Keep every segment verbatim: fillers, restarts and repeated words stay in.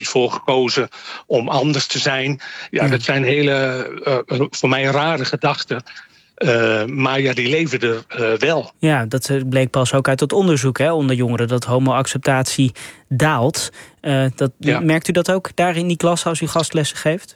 voor gekozen om anders te zijn. Ja, dat zijn hele, uh, voor mij rare gedachten. Uh, maar ja, die leven er uh, wel. Ja, dat bleek pas ook uit het onderzoek hè, onder jongeren, dat homo-acceptatie daalt. Uh, dat, ja. Merkt u dat ook daar in die klas als u gastlessen geeft?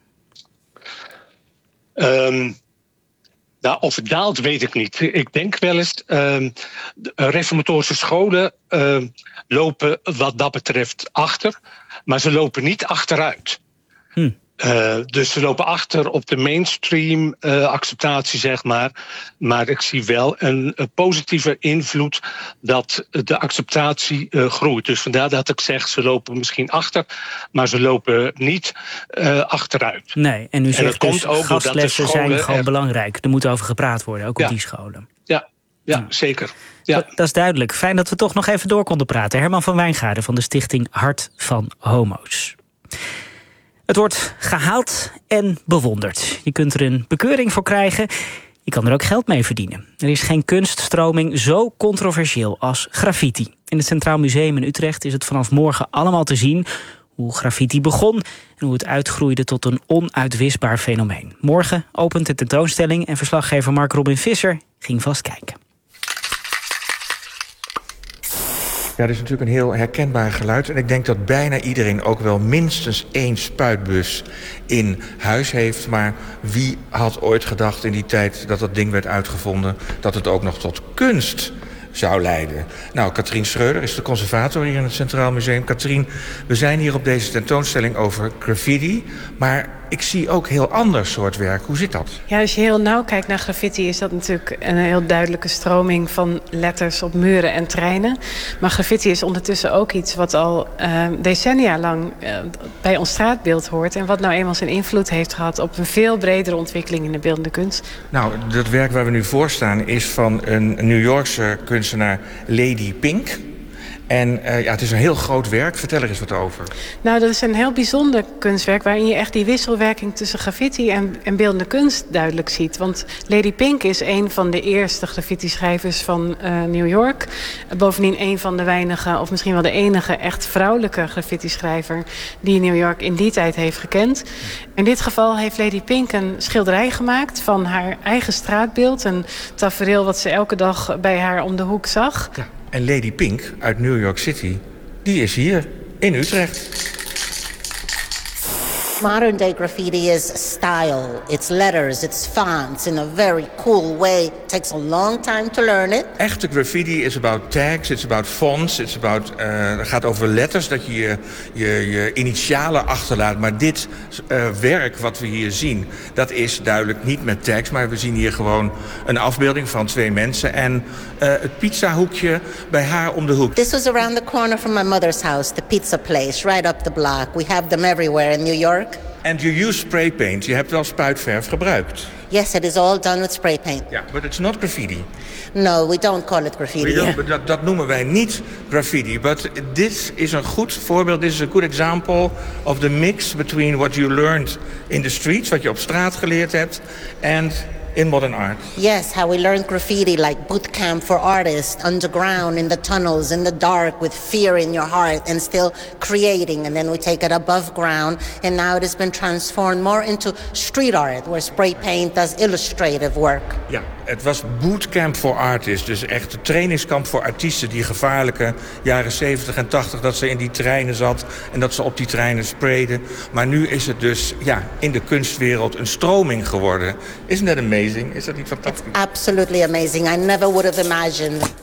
Um, nou, of het daalt, weet ik niet. Ik denk wel eens, uh, reformatorische scholen uh, lopen wat dat betreft achter, maar ze lopen niet achteruit. Hm. Uh, dus ze lopen achter op de mainstream uh, acceptatie, zeg maar. Maar ik zie wel een, een positieve invloed dat de acceptatie uh, groeit. Dus vandaar dat ik zeg, ze lopen misschien achter, maar ze lopen niet uh, achteruit. Nee, en u zegt en dus, ook gastlessen zijn gewoon er... belangrijk. Er moet over gepraat worden, ook ja. op die scholen. Ja, ja, ja. zeker. Ja. Dat, dat is duidelijk. Fijn dat we toch nog even door konden praten. Herman van Wijngaarden van de stichting Hart van Homo's. Het wordt gehaald en bewonderd. Je kunt er een bekeuring voor krijgen. Je kan er ook geld mee verdienen. Er is geen kunststroming zo controversieel als graffiti. In het Centraal Museum in Utrecht is het vanaf morgen allemaal te zien hoe graffiti begon en hoe het uitgroeide tot een onuitwisbaar fenomeen. Morgen opent de tentoonstelling en verslaggever Mark Robin Visser ging vast kijken. Ja, dat is natuurlijk een heel herkenbaar geluid. En ik denk dat bijna iedereen ook wel minstens één spuitbus in huis heeft. Maar wie had ooit gedacht in die tijd dat dat ding werd uitgevonden, dat het ook nog tot kunst zou leiden? Nou, Katrien Schreuder is de conservator hier in het Centraal Museum. Katrien, we zijn hier op deze tentoonstelling over graffiti, maar ik zie ook heel ander soort werk. Hoe zit dat? Ja, als je heel nauw kijkt naar graffiti is dat natuurlijk een heel duidelijke stroming van letters op muren en treinen. Maar graffiti is ondertussen ook iets wat al uh, decennia lang uh, bij ons straatbeeld hoort en wat nou eenmaal zijn invloed heeft gehad op een veel bredere ontwikkeling in de beeldende kunst. Nou, dat werk waar we nu voor staan is van een New Yorkse kunstenaar, Lady Pink. En uh, ja, het is een heel groot werk. Vertel er eens wat over. Nou, dat is een heel bijzonder kunstwerk waarin je echt die wisselwerking tussen graffiti en, en beeldende kunst duidelijk ziet. Want Lady Pink is een van de eerste graffiti-schrijvers van uh, New York. Bovendien een van de weinige, of misschien wel de enige echt vrouwelijke graffiti-schrijver die New York in die tijd heeft gekend. In dit geval heeft Lady Pink een schilderij gemaakt van haar eigen straatbeeld. Een tafereel wat ze elke dag bij haar om de hoek zag. Ja. En Lady Pink uit New York City, die is hier in Utrecht. Modern day graffiti is style, it's letters, it's fonts in a very cool way. It takes a long time to learn it. Echte graffiti is about tags, it's about fonts, it's about, uh, het gaat over letters, dat je je, je je initialen achterlaat. Maar dit uh, werk wat we hier zien, dat is duidelijk niet met tags, maar we zien hier gewoon een afbeelding van twee mensen en uh, het pizzahoekje bij haar om de hoek. This was around the corner from my mother's house, the pizza place, right up the block. We have them everywhere in New York. And you use spray paint. Je hebt wel spuitverf gebruikt. Yes, it is all done with spray paint. Ja, yeah, but it's not graffiti. No, we don't call it graffiti. We don't, dat, dat noemen wij niet graffiti. But dit is een goed voorbeeld. This is a good example of the mix between what you learned in the streets, wat je op straat geleerd hebt, and in modern art. Yes, how we learned graffiti like boot camp for artists, underground, in the tunnels, in the dark, with fear in your heart, and still creating. And then we take it above ground, and now it has been transformed more into street art, where spray paint does illustrative work. Ja, het was bootcamp for artists, dus echt een trainingskamp voor artiesten die gevaarlijke jaren zeventig en tachtig, dat ze in die treinen zat en dat ze op die treinen sprayden. Maar nu is het dus ja, in de kunstwereld een stroming geworden. Isn't that amazing? Is dat niet fantastisch? It's absolutely amazing. I never would have imagined.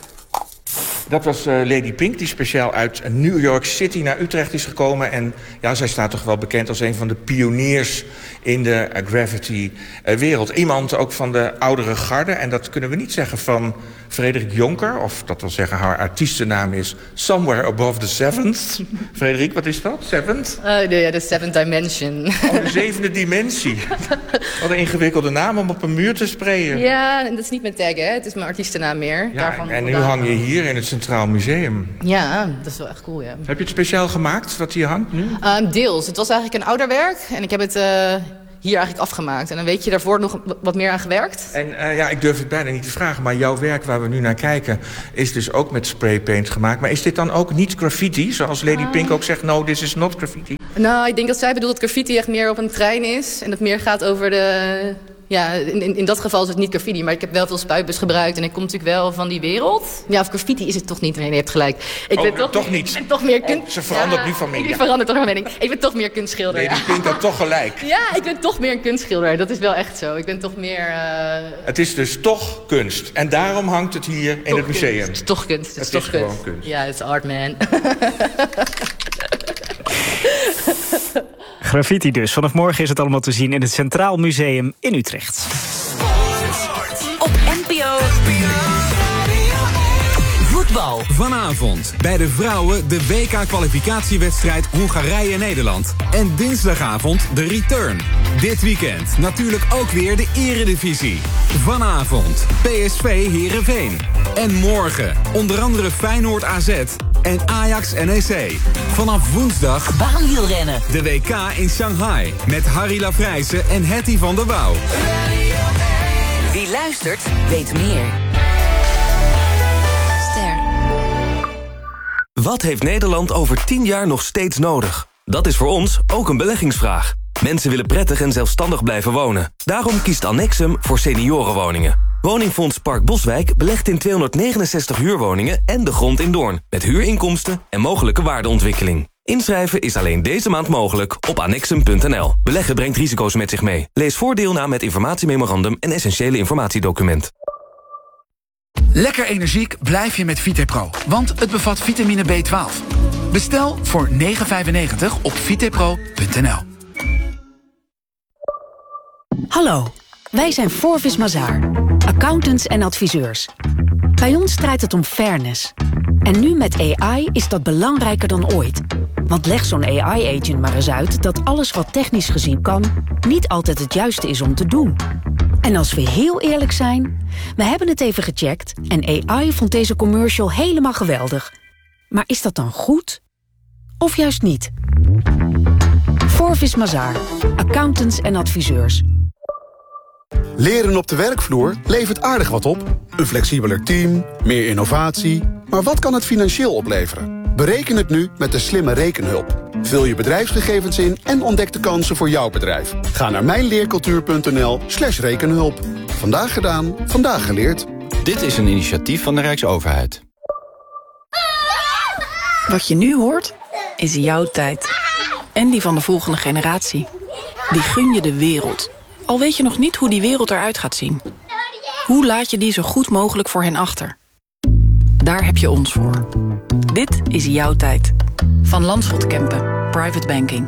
Dat was uh, Lady Pink, die speciaal uit New York City naar Utrecht is gekomen. En ja, zij staat toch wel bekend als een van de pioniers in de uh, graffiti-wereld. Uh, Iemand ook van de oudere garde. En dat kunnen we niet zeggen van Frederik Jonker. Of dat wil zeggen, haar artiestennaam is Somewhere Above the Seventh. Frederik, wat is dat? Seventh? Uh, de, de Seventh Dimension. Oh, de zevende dimensie. Wat een ingewikkelde naam om op een muur te sprayen. Ja, dat is niet mijn tag, hè. Het is mijn artiestennaam meer. Ja, Daarvan en nu hang je hier in het Centraal Museum. Ja, dat is wel echt cool, ja. Heb je het speciaal gemaakt, wat hier hangt nu? Um, deels. Het was eigenlijk een ouder werk. En ik heb het uh, hier eigenlijk afgemaakt. En een weekje daarvoor nog wat meer aan gewerkt. En uh, ja, ik durf het bijna niet te vragen. Maar jouw werk waar we nu naar kijken is dus ook met spraypaint gemaakt. Maar is dit dan ook niet graffiti? Zoals Lady uh, Pink ook zegt, no, this is not graffiti. Nou, ik denk dat zij bedoelt dat graffiti echt meer op een trein is. En dat meer gaat over de... Ja, in, in, in dat geval is het niet graffiti, maar ik heb wel veel spuitbus gebruikt. En ik kom natuurlijk wel van die wereld. Ja, of graffiti is het toch niet. Nee, je hebt gelijk. Ik oh, ben toch, toch niet. Ik ben toch meer kunst... Oh, ze verandert ja, nu van mening. Ik verander toch van mening. Ik ben toch meer kunstschilder. Nee, die Pink had toch gelijk. Ja, ik ben toch meer een kunstschilder. Dat is wel echt zo. Ik ben toch meer... Uh... Het is dus toch kunst. En daarom hangt het hier in toch het museum. Kunst. Het is toch kunst. Het is, het toch is kunst. gewoon kunst. Ja, het is art, man. Graffiti dus. Vanaf morgen is het allemaal te zien in het Centraal Museum in Utrecht. Op N P O Voetbal. Vanavond bij de vrouwen de W K-kwalificatiewedstrijd Hongarije-Nederland. En dinsdagavond de return. Dit weekend natuurlijk ook weer de Eredivisie. Vanavond P S V Heerenveen. En morgen onder andere Feyenoord A Z en Ajax N E C. Vanaf woensdag baanwielrennen. De W K in Shanghai met Harry Lafrijse en Hetty van der Wouw. Wie luistert, weet meer. Ster. Wat heeft Nederland over tien jaar nog steeds nodig? Dat is voor ons ook een beleggingsvraag. Mensen willen prettig en zelfstandig blijven wonen. Daarom kiest Annexum voor seniorenwoningen. Woningfonds Park Boswijk belegt in tweehonderdnegenenzestig huurwoningen en de grond in Doorn. Met huurinkomsten en mogelijke waardeontwikkeling. Inschrijven is alleen deze maand mogelijk op annexum punt n l. Beleggen brengt risico's met zich mee. Lees voordeel na met informatiememorandum en essentiële informatiedocument. Lekker energiek blijf je met Vitepro, want het bevat vitamine B twaalf. Bestel voor negen vijfennegentig op vitepro punt n l. Hallo, wij zijn Forvis Mazars, accountants en adviseurs. Bij ons draait het om fairness. En nu met A I is dat belangrijker dan ooit. Want leg zo'n A I-agent maar eens uit dat alles wat technisch gezien kan niet altijd het juiste is om te doen. En als we heel eerlijk zijn, we hebben het even gecheckt en A I vond deze commercial helemaal geweldig. Maar is dat dan goed? Of juist niet? Forvis Mazars, accountants en adviseurs. Leren op de werkvloer levert aardig wat op. Een flexibeler team, meer innovatie. Maar wat kan het financieel opleveren? Bereken het nu met de slimme rekenhulp. Vul je bedrijfsgegevens in en ontdek de kansen voor jouw bedrijf. Ga naar mijnleercultuur punt n l slash rekenhulp. Vandaag gedaan, vandaag geleerd. Dit is een initiatief van de Rijksoverheid. Wat je nu hoort, is jouw tijd. En die van de volgende generatie. Die gun je de wereld. Al weet je nog niet hoe die wereld eruit gaat zien. Hoe laat je die zo goed mogelijk voor hen achter? Daar heb je ons voor. Dit is jouw tijd. Van Landschot Kempen. Private Banking.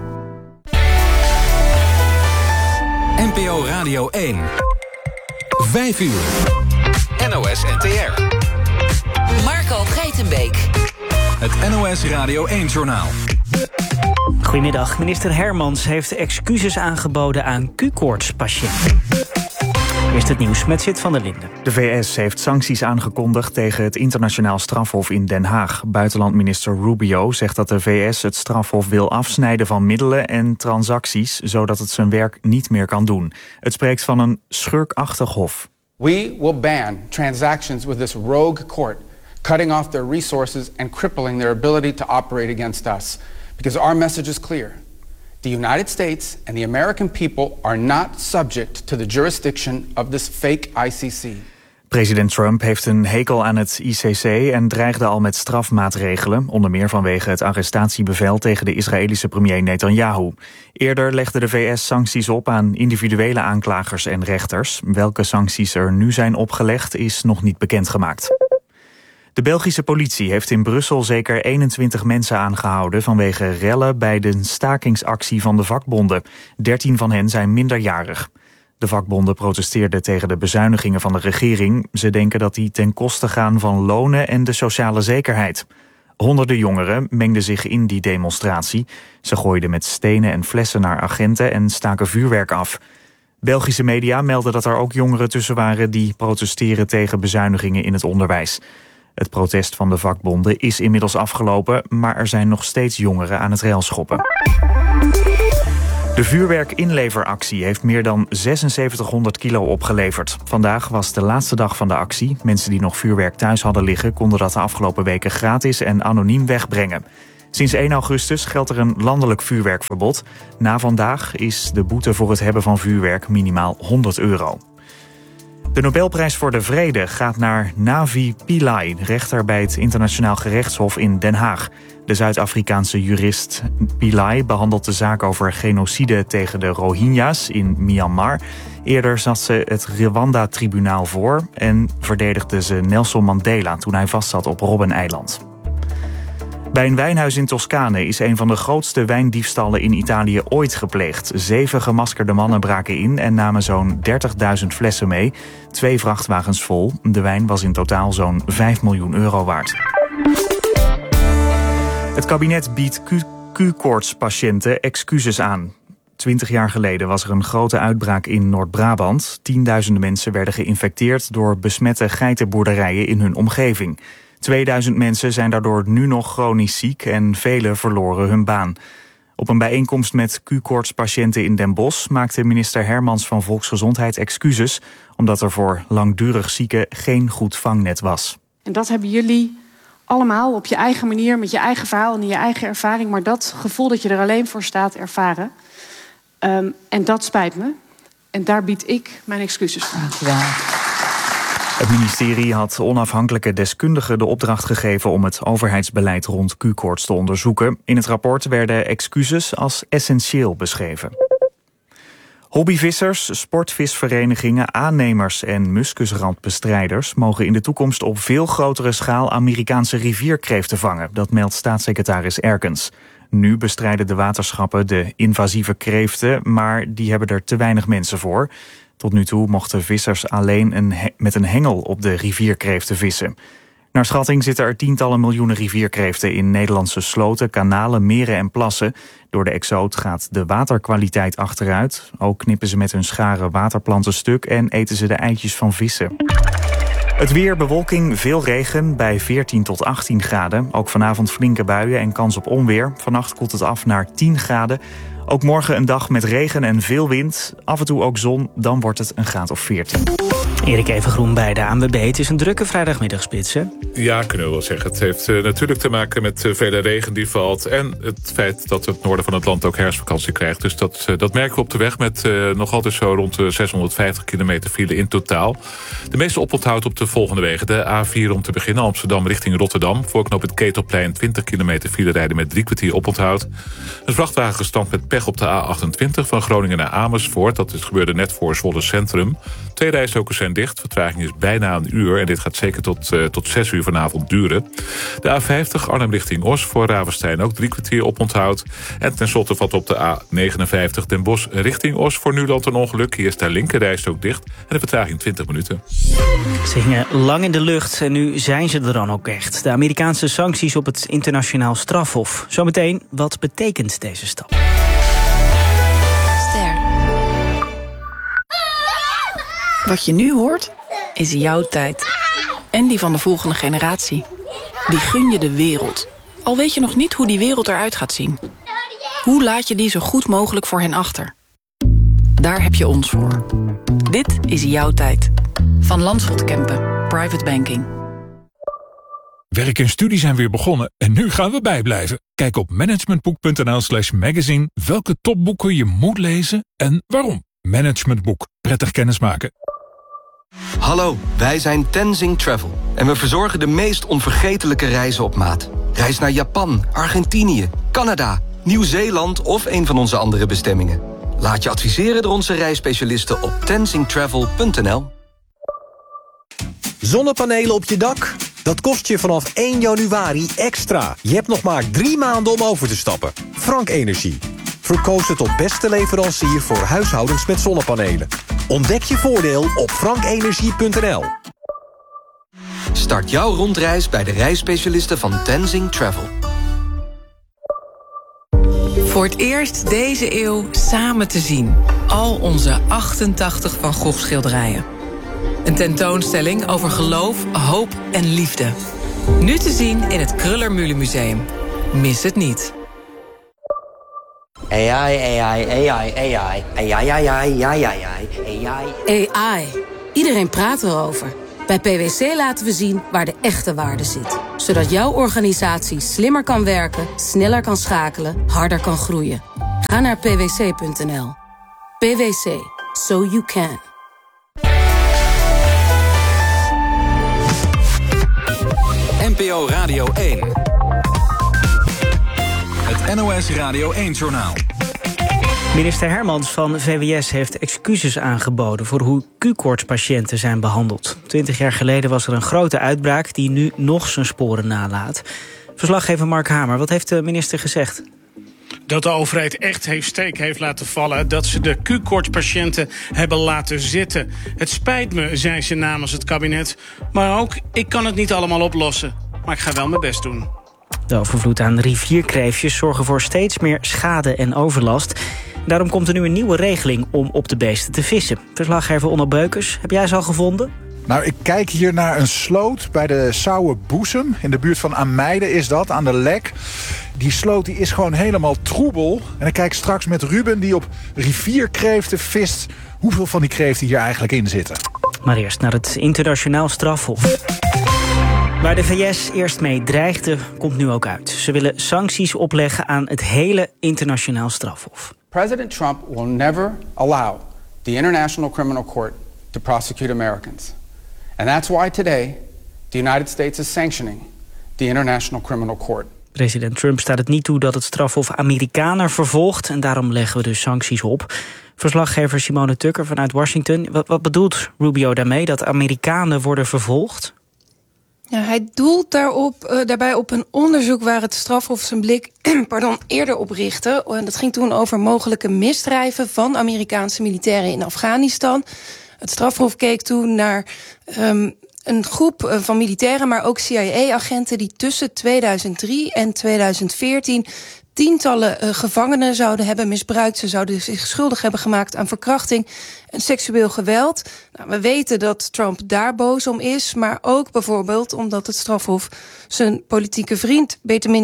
N P O Radio één. Vijf uur. N O S N T R. Marco Geitenbeek. Het N O S Radio één-journaal. Goedemiddag. Minister Hermans heeft excuses aangeboden aan Q-koortspatiënten. Eerst het nieuws met Zit van der Linden. De V S heeft sancties aangekondigd tegen het internationaal strafhof in Den Haag. Buitenlandminister Rubio zegt dat de V S het strafhof wil afsnijden van middelen en transacties, zodat het zijn werk niet meer kan doen. Het spreekt van een schurkachtig hof. We will ban transactions with this rogue court, cutting off their resources and crippling their ability to operate against us. Because our message is clear. The United States and the American people are not subject to the jurisdiction of this fake I C C. President Trump heeft een hekel aan het I C C en dreigde al met strafmaatregelen, onder meer vanwege het arrestatiebevel tegen de Israëlische premier Netanyahu. Eerder legde de V S sancties op aan individuele aanklagers en rechters. Welke sancties er nu zijn opgelegd is nog niet bekendgemaakt. De Belgische politie heeft in Brussel zeker eenentwintig mensen aangehouden vanwege rellen bij de stakingsactie van de vakbonden. dertien van hen zijn minderjarig. De vakbonden protesteerden tegen de bezuinigingen van de regering. Ze denken dat die ten koste gaan van lonen en de sociale zekerheid. Honderden jongeren mengden zich in die demonstratie. Ze gooiden met stenen en flessen naar agenten en staken vuurwerk af. Belgische media melden dat er ook jongeren tussen waren die protesteren tegen bezuinigingen in het onderwijs. Het protest van de vakbonden is inmiddels afgelopen, maar er zijn nog steeds jongeren aan het railschoppen. De vuurwerkinleveractie heeft meer dan zesenzeventighonderd kilo opgeleverd. Vandaag was de laatste dag van de actie. Mensen die nog vuurwerk thuis hadden liggen konden dat de afgelopen weken gratis en anoniem wegbrengen. Sinds één augustus geldt er een landelijk vuurwerkverbod. Na vandaag is de boete voor het hebben van vuurwerk minimaal honderd euro. De Nobelprijs voor de Vrede gaat naar Navi Pillay, rechter bij het Internationaal Gerechtshof in Den Haag. De Zuid-Afrikaanse jurist Pillay behandelt de zaak over genocide tegen de Rohingya's in Myanmar. Eerder zat ze het Rwanda-tribunaal voor en verdedigde ze Nelson Mandela toen hij vastzat op Robben-eiland. Bij een wijnhuis in Toscane is een van de grootste wijndiefstallen in Italië ooit gepleegd. Zeven gemaskerde mannen braken in en namen zo'n dertigduizend flessen mee. Twee vrachtwagens vol. De wijn was in totaal zo'n vijf miljoen euro waard. Het kabinet biedt Q-koortspatiënten excuses aan. Twintig jaar geleden was er een grote uitbraak in Noord-Brabant. Tienduizenden mensen werden geïnfecteerd door besmette geitenboerderijen in hun omgeving. tweeduizend mensen zijn daardoor nu nog chronisch ziek en velen verloren hun baan. Op een bijeenkomst met Q-koortspatiënten in Den Bosch maakte minister Hermans van Volksgezondheid excuses, omdat er voor langdurig zieken geen goed vangnet was. En dat hebben jullie allemaal op je eigen manier, met je eigen verhaal en in je eigen ervaring, maar dat gevoel dat je er alleen voor staat, ervaren. Um, en dat spijt me. En daar bied ik mijn excuses voor. Ja. Het ministerie had onafhankelijke deskundigen de opdracht gegeven om het overheidsbeleid rond Q-koorts te onderzoeken. In het rapport werden excuses als essentieel beschreven. Hobbyvissers, sportvisverenigingen, aannemers en muskusrandbestrijders mogen in de toekomst op veel grotere schaal Amerikaanse rivierkreeften vangen. Dat meldt staatssecretaris Erkens. Nu bestrijden de waterschappen de invasieve kreeften, maar die hebben er te weinig mensen voor. Tot nu toe mochten vissers alleen een he- met een hengel op de rivierkreeften vissen. Naar schatting zitten er tientallen miljoenen rivierkreeften in Nederlandse sloten, kanalen, meren en plassen. Door de exoot gaat de waterkwaliteit achteruit. Ook knippen ze met hun scharen waterplanten stuk en eten ze de eitjes van vissen. Het weer, bewolking, veel regen bij veertien tot achttien graden. Ook vanavond flinke buien en kans op onweer. Vannacht koelt het af naar tien graden. Ook morgen een dag met regen en veel wind. Af en toe ook zon, dan wordt het een graad of veertien. Erik Evengroen bij de A N W B. Het is een drukke vrijdagmiddagspits, hè? Ja, kunnen we wel zeggen. Het heeft uh, natuurlijk te maken met uh, vele regen die valt. En het feit dat het noorden van het land ook herfstvakantie krijgt. Dus dat, uh, dat merken we op de weg met uh, nog altijd zo rond de zeshonderdvijftig kilometer file in totaal. De meeste oponthoud op de volgende wegen. De A vier om te beginnen, Amsterdam richting Rotterdam. Voor knoop het Ketelplein twintig kilometer file rijden met drie kwartier oponthoud. Een vrachtwagen gestrand met pech op de A achtentwintig van Groningen naar Amersfoort. Dat is gebeurde net voor Zwolle Centrum. Twee rijstroken zijn dicht. Vertraging is bijna een uur. En dit gaat zeker tot, uh, tot zes uur vanavond duren. De A vijftig Arnhem richting Os voor Ravenstein ook drie kwartier oponthoud. En tenslotte valt op de A negenenvijftig Den Bosch richting Os voor Nuland een ongeluk. Hier is de linkerrijstrook dicht. En de vertraging twintig minuten. Ze hingen lang in de lucht en nu zijn ze er dan ook echt. De Amerikaanse sancties op het internationaal strafhof. Zometeen, wat betekent deze stap? Wat je nu hoort, is jouw tijd. En die van de volgende generatie. Die gun je de wereld. Al weet je nog niet hoe die wereld eruit gaat zien. Hoe laat je die zo goed mogelijk voor hen achter? Daar heb je ons voor. Dit is jouw tijd. Van Landschot Kempen. Private Banking. Werk en studie zijn weer begonnen en nu gaan we bijblijven. Kijk op managementboek.nl slash magazine welke topboeken je moet lezen en waarom. Managementboek. Prettig kennismaken. Hallo, wij zijn Tenzing Travel. En we verzorgen de meest onvergetelijke reizen op maat. Reis naar Japan, Argentinië, Canada, Nieuw-Zeeland of een van onze andere bestemmingen. Laat je adviseren door onze reisspecialisten op tenzing travel punt n l. Zonnepanelen op je dak? Dat kost je vanaf één januari extra. Je hebt nog maar drie maanden om over te stappen. Frank Energie. Verkozen tot beste leverancier voor huishoudens met zonnepanelen. Ontdek je voordeel op frank energie punt n l. Start jouw rondreis bij de reisspecialisten van Tenzing Travel. Voor het eerst deze eeuw samen te zien. Al onze achtentachtig Van Gogh schilderijen. Een tentoonstelling over geloof, hoop en liefde. Nu te zien in het Kröller-Mühle Museum. Mis het niet. A I, A I, A I, A I, A I, A I, A I, A I, A I. A I. Iedereen praat erover. Bij P W C laten we zien waar de echte waarde zit. Zo Zodat jouw organisatie slimmer kan werken, sneller kan schakelen, harder kan groeien. Ga naar p w c punt n l. P w C. So you can. N P O Radio één. Het N O S Radio één-journaal. Minister Hermans van V W S heeft excuses aangeboden voor hoe Q-koortspatiënten zijn behandeld. Twintig jaar geleden was er een grote uitbraak die nu nog zijn sporen nalaat. Verslaggever Mark Hamer, wat heeft de minister gezegd? Dat de overheid echt heeft steek heeft laten vallen. Dat ze de Q-koortspatiënten hebben laten zitten. Het spijt me, zei ze namens het kabinet. Maar ook, ik kan het niet allemaal oplossen. Maar ik ga wel mijn best doen. De overvloed aan rivierkreefjes zorgen voor steeds meer schade en overlast. Daarom komt er nu een nieuwe regeling om op de beesten te vissen. Verslaggever Onno Beukers, heb jij ze al gevonden? Nou, ik kijk hier naar een sloot bij de Sauwenboezem. In de buurt van Ameide is dat, aan de Lek. Die sloot die is gewoon helemaal troebel. En ik kijk straks met Ruben, die op rivierkreeften vist, hoeveel van die kreeften hier eigenlijk in zitten. Maar eerst naar het internationaal strafhof. Waar de V S eerst mee dreigde, komt nu ook uit. Ze willen sancties opleggen aan het hele internationaal strafhof. President Trump will never allow the International Criminal Court to prosecute Americans. And that's why today the United States is sanctioning the International Criminal Court. President Trump staat het niet toe dat het strafhof Amerikanen vervolgt en daarom leggen we dus sancties op. Verslaggever Simone Tukker vanuit Washington. Wat, wat bedoelt Rubio daarmee, dat Amerikanen worden vervolgd? Ja, hij doelt daarop, uh, daarbij op een onderzoek waar het strafhof zijn blik pardon, eerder op richtte. Uh, dat ging toen over mogelijke misdrijven van Amerikaanse militairen in Afghanistan. Het strafhof keek toen naar um, een groep uh, van militairen, maar ook C I A-agenten die tussen tweeduizend drie en tweeduizend veertien tientallen uh, gevangenen zouden hebben misbruikt. Ze zouden zich schuldig hebben gemaakt aan verkrachting en seksueel geweld. Nou, we weten dat Trump daar boos om is, maar ook bijvoorbeeld omdat het strafhof zijn politieke vriend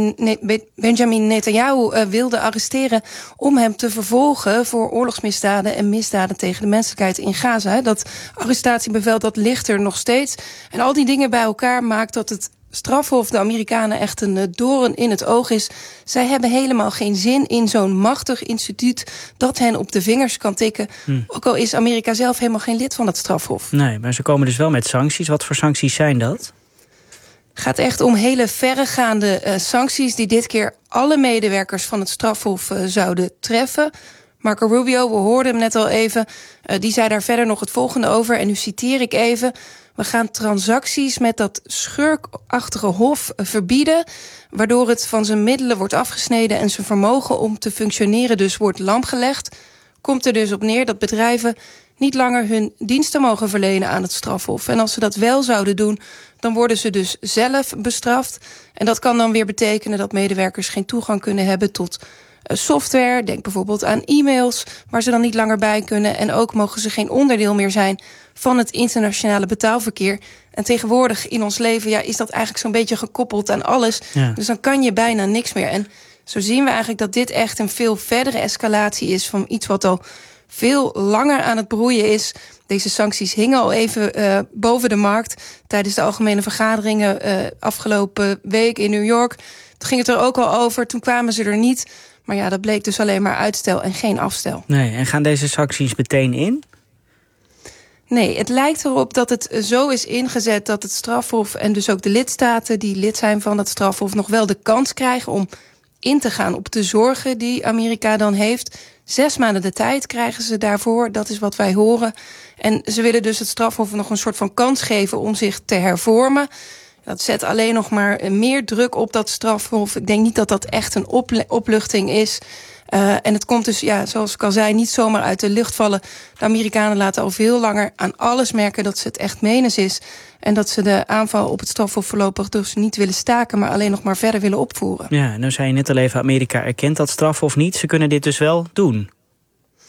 Benjamin Netanyahu uh, wilde arresteren om hem te vervolgen voor oorlogsmisdaden en misdaden tegen de menselijkheid in Gaza. Dat arrestatiebevel, dat ligt er nog steeds. En al die dingen bij elkaar maakt dat het strafhof de Amerikanen echt een doorn in het oog is. Zij hebben helemaal geen zin in zo'n machtig instituut dat hen op de vingers kan tikken. Hm. Ook al is Amerika zelf helemaal geen lid van het strafhof. Nee, maar ze komen dus wel met sancties. Wat voor sancties zijn dat? Het gaat echt om hele verregaande uh, sancties die dit keer alle medewerkers van het strafhof uh, zouden treffen. Marco Rubio, we hoorden hem net al even, uh, die zei daar verder nog het volgende over. En nu citeer ik even: we gaan transacties met dat schurkachtige hof verbieden, waardoor het van zijn middelen wordt afgesneden en zijn vermogen om te functioneren dus wordt lamgelegd. Komt er dus op neer dat bedrijven niet langer hun diensten mogen verlenen aan het strafhof. En als ze dat wel zouden doen, dan worden ze dus zelf bestraft. En dat kan dan weer betekenen dat medewerkers geen toegang kunnen hebben tot software. Denk bijvoorbeeld aan e-mails, waar ze dan niet langer bij kunnen. En ook mogen ze geen onderdeel meer zijn van het internationale betaalverkeer. En tegenwoordig in ons leven ja, is dat eigenlijk zo'n beetje gekoppeld aan alles. Ja. Dus dan kan je bijna niks meer. En zo zien we eigenlijk dat dit echt een veel verdere escalatie is van iets wat al veel langer aan het broeien is. Deze sancties hingen al even uh, boven de markt tijdens de algemene vergaderingen uh, afgelopen week in New York. Toen ging het er ook al over, toen kwamen ze er niet. Maar ja, dat bleek dus alleen maar uitstel en geen afstel. Nee, en gaan deze sancties meteen in? Nee, het lijkt erop dat het zo is ingezet dat het strafhof en dus ook de lidstaten die lid zijn van het strafhof nog wel de kans krijgen om in te gaan op de zorgen die Amerika dan heeft. Zes maanden de tijd krijgen ze daarvoor, dat is wat wij horen. En ze willen dus het strafhof nog een soort van kans geven om zich te hervormen. Dat zet alleen nog maar meer druk op dat strafhof. Ik denk niet dat dat echt een opl- opluchting is. Uh, en het komt dus, ja, zoals ik al zei, niet zomaar uit de lucht vallen. De Amerikanen laten al veel langer aan alles merken dat ze het echt menens is. En dat ze de aanval op het strafhof voorlopig dus niet willen staken, maar alleen nog maar verder willen opvoeren. Ja, nou zei je net al even, Amerika erkent dat strafhof niet. Ze kunnen dit dus wel doen.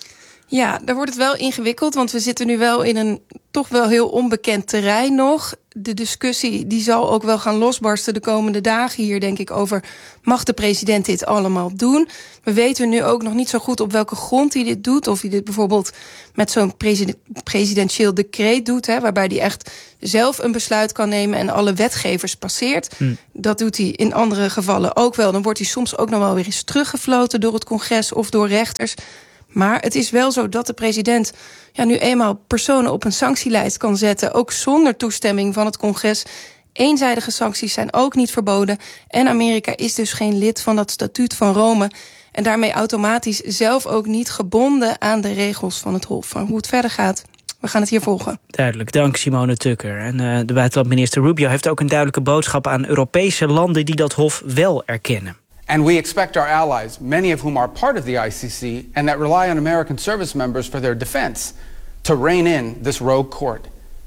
Ja, daar wordt het wel ingewikkeld, want we zitten nu wel in een toch wel heel onbekend terrein nog. de discussie die zal ook wel gaan losbarsten de komende dagen hier, denk ik, over mag de president dit allemaal doen? We weten nu ook nog niet zo goed op welke grond hij dit doet. Of hij dit bijvoorbeeld met zo'n president, presidentieel decreet doet, hè, waarbij hij echt zelf een besluit kan nemen en alle wetgevers passeert. Hm. Dat doet hij in andere gevallen ook wel. Dan wordt hij soms ook nog wel weer eens teruggefloten door het congres of door rechters. Maar het is wel zo dat de president ja, nu eenmaal personen op een sanctielijst kan zetten, ook zonder toestemming van het congres. Eenzijdige sancties zijn ook niet verboden. En Amerika is dus geen lid van dat statuut van Rome. En daarmee automatisch zelf ook niet gebonden aan de regels van het Hof. Van hoe het verder gaat. We gaan het hier volgen. Duidelijk, dank Simone Tukker. En uh, de buitenlandminister Rubio heeft ook een duidelijke boodschap aan Europese landen die dat Hof wel erkennen. And we expect our allies, many of whom are part of the I C C and that rely on American service members for their defense, to rein in this rogue court.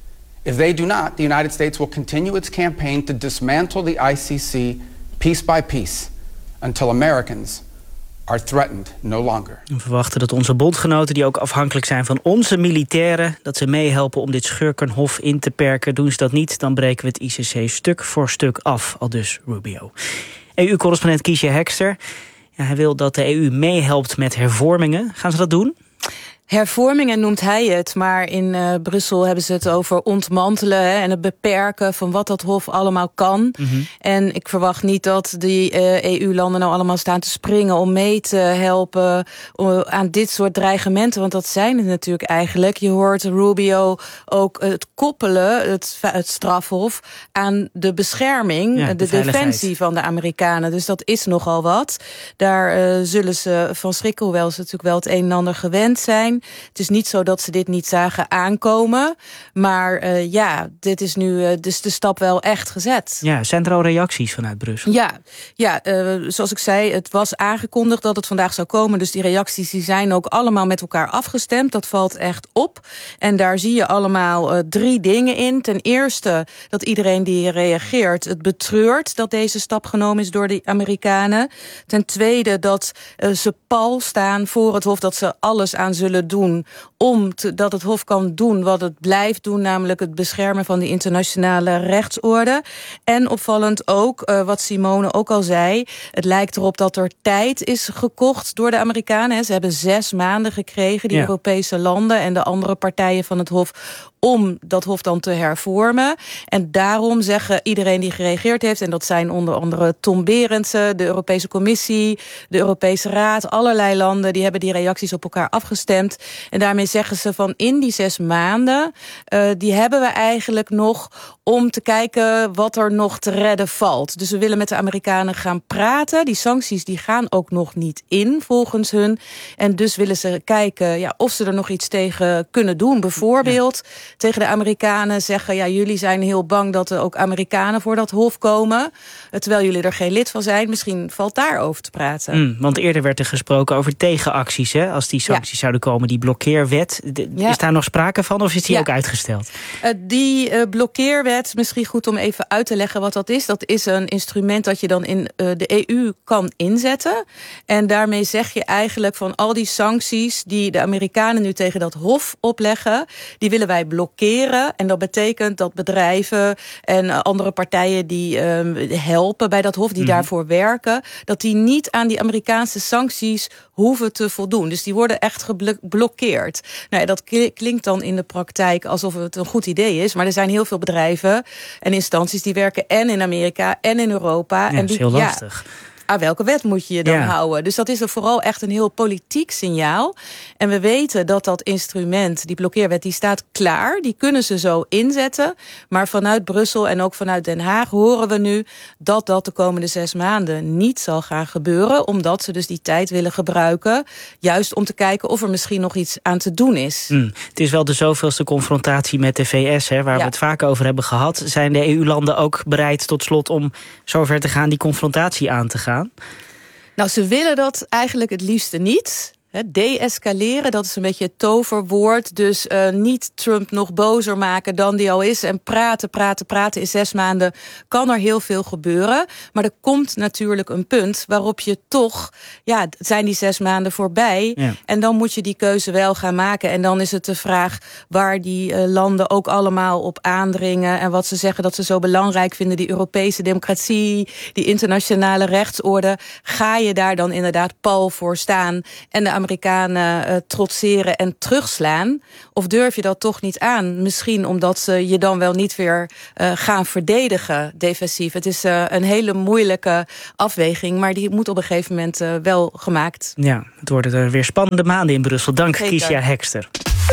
If they do not, the United States will continue its campaign to dismantle the I C C piece by piece until Americans are threatened no longer. We verwachten dat onze bondgenoten, die ook afhankelijk zijn van onze militairen, dat ze meehelpen om dit schurkenhof in te perken. Doen ze dat niet, dan breken we het I C C stuk voor stuk af, aldus Rubio. E U-correspondent Kiesje Hekster. Ja, hij wil dat de E U meehelpt met hervormingen. Gaan ze dat doen? Hervormingen noemt hij het, maar in uh, Brussel hebben ze het over ontmantelen hè, en het beperken van wat dat Hof allemaal kan. Mm-hmm. En ik verwacht niet dat die uh, E U-landen nou allemaal staan te springen om mee te helpen uh, aan dit soort dreigementen, want dat zijn het natuurlijk eigenlijk. Je hoort Rubio ook het koppelen, het, het strafhof, aan de bescherming, ja, de, de defensie van de Amerikanen. Dus dat is nogal wat. Daar uh, zullen ze van schrikken, hoewel ze natuurlijk wel het een en ander gewend zijn. Het is niet zo dat ze dit niet zagen aankomen. Maar uh, ja, dit is nu uh, dus de stap wel echt gezet. Ja, zijn er al reacties vanuit Brussel? Ja, ja uh, zoals ik zei, het was aangekondigd dat het vandaag zou komen. Dus die reacties die zijn ook allemaal met elkaar afgestemd. Dat valt echt op. En daar zie je allemaal uh, drie dingen in. Ten eerste dat iedereen die reageert het betreurt dat deze stap genomen is door de Amerikanen. Ten tweede dat uh, ze pal staan voor het Hof, dat ze alles aan zullen doen om te, dat het Hof kan doen wat het blijft doen, namelijk het beschermen van de internationale rechtsorde. En opvallend ook, uh, wat Simone ook al zei, het lijkt erop dat er tijd is gekocht door de Amerikanen. Ze hebben zes maanden gekregen, die ja. Europese landen en de andere partijen van het Hof, om dat Hof dan te hervormen. En daarom zeggen iedereen die gereageerd heeft, en dat zijn onder andere Tom Berendsen, de Europese Commissie, de Europese Raad, allerlei landen, die hebben die reacties op elkaar afgestemd. En daarmee zeggen ze van in die zes maanden, uh, die hebben we eigenlijk nog om te kijken wat er nog te redden valt. Dus we willen met de Amerikanen gaan praten. Die sancties die gaan ook nog niet in, volgens hun. En dus willen ze kijken ja, of ze er nog iets tegen kunnen doen. Bijvoorbeeld ja. tegen de Amerikanen zeggen, ja, jullie zijn heel bang dat er ook Amerikanen voor dat Hof komen, terwijl jullie er geen lid van zijn. Misschien valt daarover te praten. Mm, want eerder werd er gesproken over tegenacties, hè, als die sancties ja. zouden komen, die blokkeerwet. De, ja. Is daar nog sprake van of is die ja. ook uitgesteld? Uh, die uh, blokkeerwet, misschien goed om even uit te leggen wat dat is. Dat is een instrument dat je dan in uh, de E U kan inzetten. En daarmee zeg je eigenlijk van al die sancties die de Amerikanen nu tegen dat Hof opleggen, die willen wij blokkeren. En dat betekent dat bedrijven en uh, andere partijen die uh, helpen bij dat Hof, die mm-hmm. daarvoor werken, dat die niet aan die Amerikaanse sancties hoeven te voldoen. Dus die worden echt geblokkeerd. Nou ja, dat klinkt dan in de praktijk alsof het een goed idee is, maar er zijn heel veel bedrijven en instanties die werken en in Amerika en in Europa. Ja, en die, dat is heel lastig. Ja, aan welke wet moet je je dan ja. houden? Dus dat is er vooral echt een heel politiek signaal. En we weten dat dat instrument, die blokkeerwet, die staat klaar. Die kunnen ze zo inzetten. Maar vanuit Brussel en ook vanuit Den Haag horen we nu dat dat de komende zes maanden niet zal gaan gebeuren. Omdat ze dus die tijd willen gebruiken, juist om te kijken of er misschien nog iets aan te doen is. Mm, het is wel de zoveelste confrontatie met de V S, hè, waar ja. we het vaak over hebben gehad. Zijn de E U-landen ook bereid tot slot om zover te gaan die confrontatie aan te gaan? Nou, ze willen dat eigenlijk het liefste niet. de-escaleren, dat is een beetje het toverwoord. Dus uh, niet Trump nog bozer maken dan die al is. En praten, praten, praten. In zes maanden kan er heel veel gebeuren. Maar er komt natuurlijk een punt waarop je toch... ja, zijn die zes maanden voorbij. Ja. En dan moet je die keuze wel gaan maken. En dan is het de vraag waar die uh, landen ook allemaal op aandringen. En wat ze zeggen dat ze zo belangrijk vinden. Die Europese democratie, die internationale rechtsorde. Ga je daar dan inderdaad pal voor staan... en de Amerikanen uh, trotseren en terugslaan? Of durf je dat toch niet aan? Misschien omdat ze je dan wel niet weer uh, gaan verdedigen defensief. Het is uh, een hele moeilijke afweging, maar die moet op een gegeven moment uh, wel gemaakt. Ja, het worden er weer spannende maanden in Brussel. Dank, Kiesja Hekster.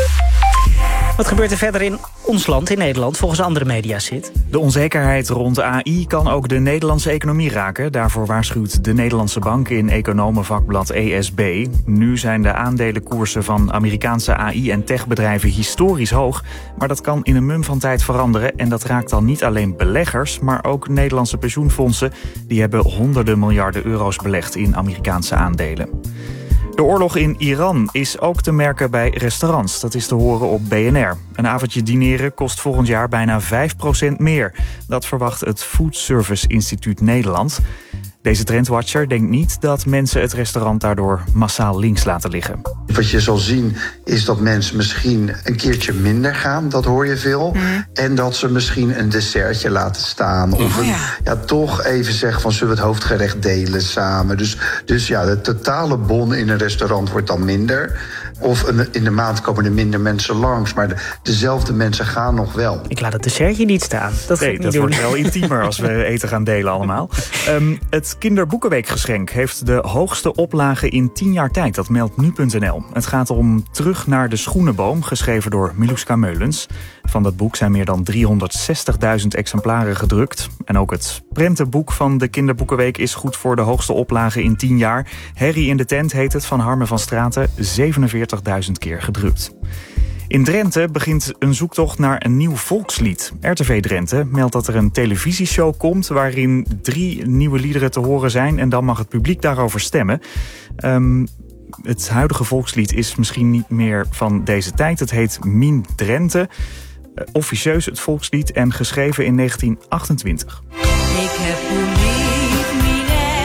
Wat gebeurt er verder in ons land, in Nederland, volgens andere media zit? De onzekerheid rond A I kan ook de Nederlandse economie raken. Daarvoor waarschuwt de Nederlandse Bank in economenvakblad E S B. Nu zijn de aandelenkoersen van Amerikaanse A I- en techbedrijven historisch hoog. Maar dat kan in een mum van tijd veranderen. En dat raakt dan niet alleen beleggers, maar ook Nederlandse pensioenfondsen. Die hebben honderden miljarden euro's belegd in Amerikaanse aandelen. De oorlog in Iran is ook te merken bij restaurants. Dat is te horen op B N R. Een avondje dineren kost volgend jaar bijna vijf procent meer. Dat verwacht het Food Service Instituut Nederland. Deze trendwatcher denkt niet dat mensen het restaurant daardoor massaal links laten liggen. Wat je zal zien is dat mensen misschien een keertje minder gaan, dat hoor je veel. Mm. En dat ze misschien een dessertje laten staan. Of een, oh ja. ja, toch even zeggen van zullen we het hoofdgerecht delen samen. Dus, dus ja, de totale bon in een restaurant wordt dan minder. Of in de maand komen er minder mensen langs. Maar de, dezelfde mensen gaan nog wel. Ik laat het dessertje niet staan. Dat, nee, niet dat doen. wordt wel intiemer als we eten gaan delen allemaal. Um, het Kinderboekenweekgeschenk heeft de hoogste oplage in tien jaar tijd. Dat meldt nu punt n l. Het gaat om Terug naar de Schoenenboom, geschreven door Miluska Meulens. Van dat boek zijn meer dan driehonderdzestigduizend exemplaren gedrukt. En ook het prentenboek van de Kinderboekenweek is goed voor de hoogste oplage in tien jaar. Harry in de tent heet het, van Harmen van Straten, zevenenveertigduizend keer gedrukt. In Drenthe begint een zoektocht naar een nieuw volkslied. R T V Drenthe meldt dat er een televisieshow komt waarin drie nieuwe liederen te horen zijn en dan mag het publiek daarover stemmen. Um, het huidige volkslied is misschien niet meer van deze tijd. Het heet Mien Drenthe. Uh, officieus het volkslied en geschreven in negentien achtentwintig. Ik heb u lief, mijn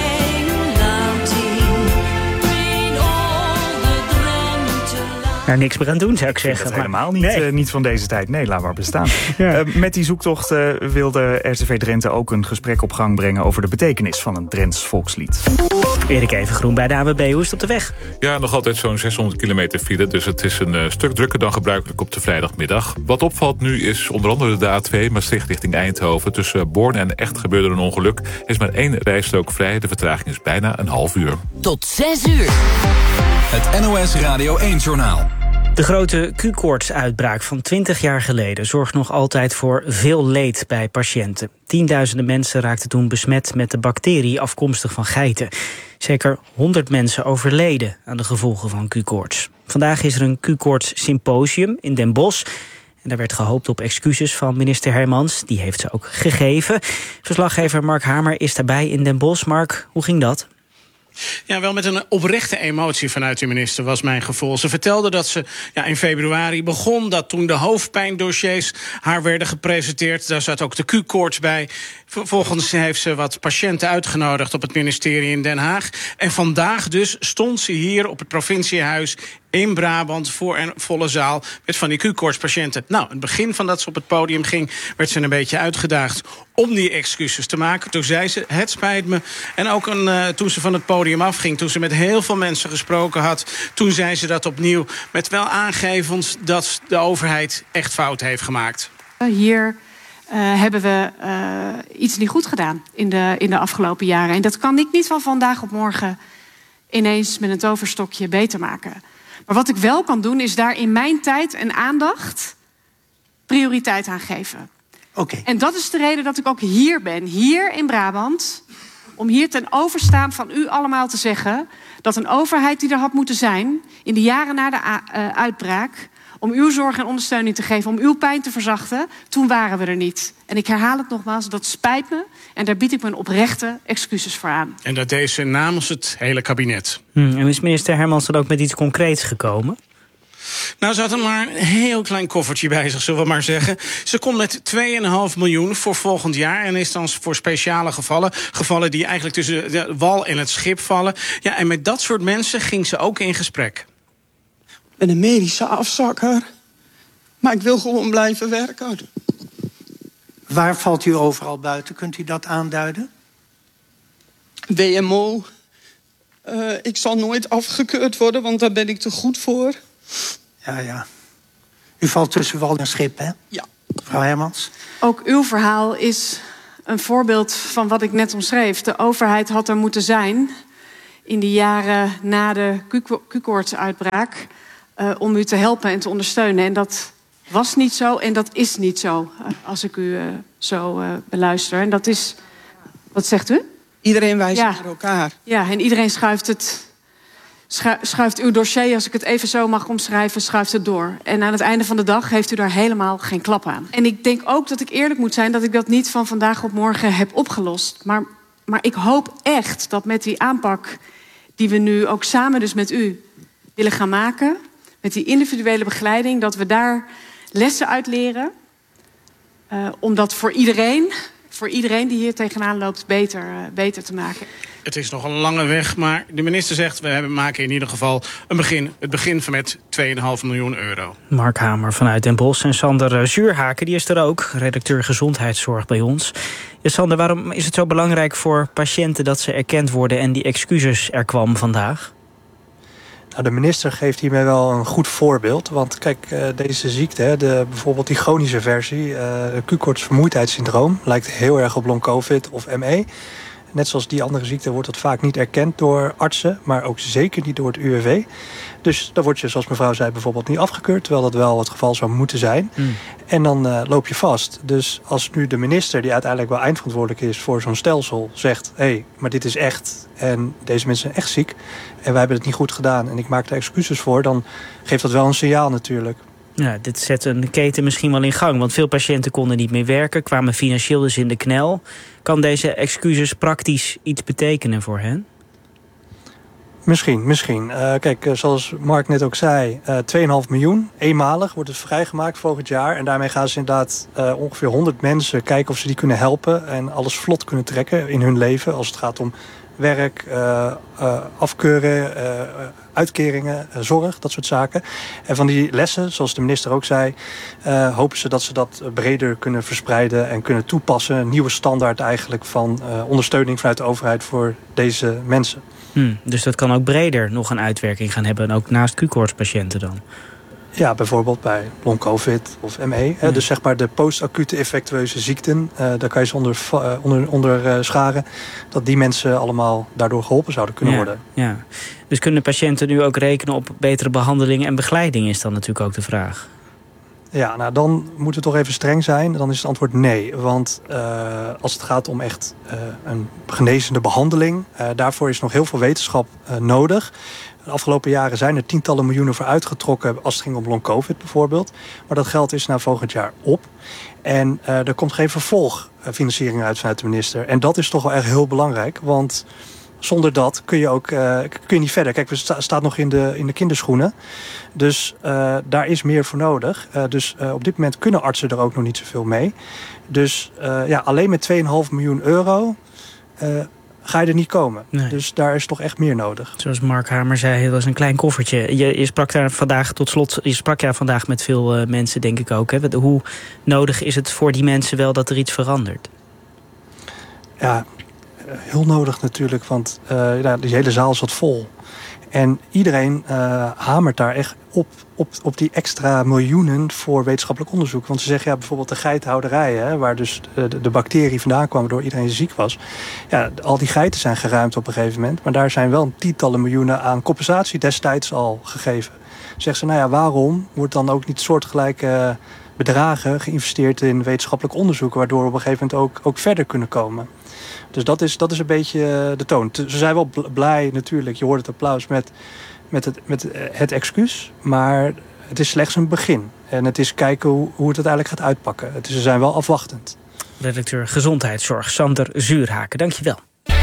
Engeland in, mijn oude Drenthe. Daar niks meer aan doen, zou ik zeggen. Dat helemaal niet, nee. uh, niet van deze tijd. Nee, laat maar bestaan. Ja. Uh, met die zoektocht uh, wilde R T V Drenthe ook een gesprek op gang brengen over de betekenis van een Drents volkslied. Erik Evengroen bij de A W B. Hoe is het op de weg? Ja, nog altijd zo'n zeshonderd kilometer file. Dus het is een uh, stuk drukker dan gebruikelijk op de vrijdagmiddag. Wat opvalt nu is onder andere de A twee Maastricht richting Eindhoven. Tussen Born en Echt gebeurde een ongeluk. Er is maar één rijstrook vrij. De vertraging is bijna een half uur. Tot zes uur. Het N O S Radio één-journaal. De grote Q-koortsuitbraak van twintig jaar geleden zorgt nog altijd voor veel leed bij patiënten. Tienduizenden mensen raakten toen besmet met de bacterie afkomstig van geiten. Zeker honderd mensen overleden aan de gevolgen van Q-koorts. Vandaag is er een Q-koorts symposium in Den Bosch. En daar werd gehoopt op excuses van minister Hermans. Die heeft ze ook gegeven. Verslaggever Mark Hamer is daarbij in Den Bosch. Mark, hoe ging dat? Ja, wel met een oprechte emotie vanuit de minister was mijn gevoel. Ze vertelde dat ze ja, in februari begon, dat toen de hoofdpijndossiers haar werden gepresenteerd. Daar zat ook de Q-koorts bij. Vervolgens heeft ze wat patiënten uitgenodigd op het ministerie in Den Haag. En vandaag dus stond ze hier op het provinciehuis in Brabant voor een volle zaal met van die Q-koortspatiënten. Nou, het begin van dat ze op het podium ging, werd ze een beetje uitgedaagd om die excuses te maken. Toen zei ze, het spijt me. En ook een, uh, toen ze van het podium afging, toen ze met heel veel mensen gesproken had, toen zei ze dat opnieuw, met wel aangevend dat de overheid echt fout heeft gemaakt. Hier uh, hebben we uh, iets niet goed gedaan in de, in de afgelopen jaren. En dat kan ik niet van vandaag op morgen ineens met een toverstokje beter maken. Maar wat ik wel kan doen, is daar in mijn tijd en aandacht prioriteit aan geven. Okay. En dat is de reden dat ik ook hier ben, hier in Brabant, om hier ten overstaan van u allemaal te zeggen dat een overheid die er had moeten zijn in de jaren na de uh, uitbraak, om uw zorg en ondersteuning te geven, om uw pijn te verzachten. Toen waren we er niet. En ik herhaal het nogmaals, dat spijt me. En daar bied ik mijn oprechte excuses voor aan. En dat deed ze namens het hele kabinet. Hmm, en is minister Hermans dan ook met iets concreets gekomen? Nou, ze had er maar een heel klein koffertje bij zich, zullen we maar zeggen. Ze komt met twee komma vijf miljoen voor volgend jaar. En is dan voor speciale gevallen. Gevallen die eigenlijk tussen de wal en het schip vallen. Ja, en met dat soort mensen ging ze ook in gesprek. Ik ben een medische afzakker. Maar ik wil gewoon blijven werken. Waar valt u overal buiten? Kunt u dat aanduiden? W M O. Uh, ik zal nooit afgekeurd worden, want daar ben ik te goed voor. Ja, ja. U valt tussen wal en schip, hè? Ja. Mevrouw Hermans? Ook uw verhaal is een voorbeeld van wat ik net omschreef. De overheid had er moeten zijn in die jaren na de Q-koortsuitbraak uh, om u te helpen en te ondersteunen. En dat was niet zo en dat is niet zo, uh, als ik u uh, zo uh, beluister. En dat is... Wat zegt u? Iedereen wijst ja. naar elkaar. Ja, en iedereen schuift het... schuift uw dossier, als ik het even zo mag omschrijven, schuift het door. En aan het einde van de dag heeft u daar helemaal geen klap aan. En ik denk ook dat ik eerlijk moet zijn dat ik dat niet van vandaag op morgen heb opgelost. Maar, maar ik hoop echt dat met die aanpak die we nu ook samen dus met u willen gaan maken, met die individuele begeleiding, dat we daar lessen uit leren. Uh, om dat voor iedereen, voor iedereen die hier tegenaan loopt, beter, uh, beter te maken. Het is nog een lange weg, maar de minister zegt... we hebben, maken in ieder geval een begin. Het begin van met twee komma vijf miljoen euro. Mark Hamer vanuit Den Bosch en Sander Zuurhaken, die is er ook. Redacteur gezondheidszorg bij ons. Ja, Sander, waarom is het zo belangrijk voor patiënten dat ze erkend worden en die excuses er kwam vandaag? Nou, de minister geeft hiermee wel een goed voorbeeld. Want kijk, deze ziekte, de, bijvoorbeeld die chronische versie, uh, Q-koortsvermoeidheidssyndroom, lijkt heel erg op long covid of M E. Net zoals die andere ziekte wordt dat vaak niet erkend door artsen, maar ook zeker niet door het U W V. Dus dan word je, zoals mevrouw zei, bijvoorbeeld niet afgekeurd, terwijl dat wel het geval zou moeten zijn. Mm. En dan uh, loop je vast. Dus als nu de minister, die uiteindelijk wel eindverantwoordelijk is voor zo'n stelsel, zegt, hé, hey, maar dit is echt en deze mensen zijn echt ziek en wij hebben het niet goed gedaan en ik maak er excuses voor, dan geeft dat wel een signaal natuurlijk. Ja, dit zet een keten misschien wel in gang, want veel patiënten konden niet meer werken, kwamen financieel dus in de knel. Kan deze excuses praktisch iets betekenen voor hen? Misschien, misschien. Uh, kijk, uh, zoals Mark net ook zei, uh, twee komma vijf miljoen, eenmalig wordt het vrijgemaakt volgend jaar. En daarmee gaan ze inderdaad uh, ongeveer honderd mensen kijken of ze die kunnen helpen en alles vlot kunnen trekken in hun leven als het gaat om werk, uh, uh, afkeuren, uh, uitkeringen, uh, zorg, dat soort zaken. En van die lessen, zoals de minister ook zei, uh, hopen ze dat ze dat breder kunnen verspreiden en kunnen toepassen. Een nieuwe standaard eigenlijk van uh, ondersteuning vanuit de overheid voor deze mensen. Hmm, dus dat kan ook breder nog een uitwerking gaan hebben, ook naast Q-koortspatiënten dan? Ja, bijvoorbeeld bij long covid of M E. Hè, ja. Dus zeg maar de post-acute infectieuze ziekten, uh, daar kan je ze onder, uh, onder, onder uh, scharen, dat die mensen allemaal daardoor geholpen zouden kunnen ja, worden. Ja. Dus kunnen patiënten nu ook rekenen op betere behandeling en begeleiding, is dan natuurlijk ook de vraag. Ja, nou dan moeten we toch even streng zijn. Dan is het antwoord nee. Want uh, als het gaat om echt uh, een genezende behandeling, uh, daarvoor is nog heel veel wetenschap uh, nodig. De afgelopen jaren zijn er tientallen miljoenen voor uitgetrokken als het ging om long covid bijvoorbeeld. Maar dat geld is na volgend jaar op. En uh, er komt geen vervolgfinanciering uit vanuit de minister. En dat is toch wel echt heel belangrijk, want zonder dat kun je ook uh, kun je niet verder. Kijk, we sta, staat nog in de, in de kinderschoenen. Dus uh, daar is meer voor nodig. Uh, dus uh, op dit moment kunnen artsen er ook nog niet zoveel mee. Dus uh, ja, alleen met twee komma vijf miljoen euro uh, ga je er niet komen. Nee. Dus daar is toch echt meer nodig. Zoals Mark Hamer zei, dat was een klein koffertje. Je, je sprak daar vandaag, tot slot, je sprak daar vandaag met veel uh, mensen, denk ik ook. Hè? Hoe nodig is het voor die mensen wel dat er iets verandert? Ja, heel nodig natuurlijk, want uh, ja, die hele zaal zat vol. En iedereen uh, hamert daar echt op, op, op die extra miljoenen voor wetenschappelijk onderzoek. Want ze zeggen, ja, bijvoorbeeld de geitenhouderijen, hè, waar dus de, de bacterie vandaan kwam waardoor iedereen ziek was. Ja, al die geiten zijn geruimd op een gegeven moment. Maar daar zijn wel tientallen miljoenen aan compensatie destijds al gegeven. Zeggen ze, nou ja, waarom wordt dan ook niet soortgelijke bedragen geïnvesteerd in wetenschappelijk onderzoek, waardoor we op een gegeven moment ook, ook verder kunnen komen. Dus dat is, dat is een beetje de toon. Ze zijn wel blij natuurlijk, je hoort het applaus met, met, het, met het excuus. Maar Het is slechts een begin. En het is kijken hoe, hoe het uiteindelijk gaat uitpakken. Dus we zijn wel afwachtend. Redacteur Gezondheidszorg Sander Zuurhaken, dankjewel.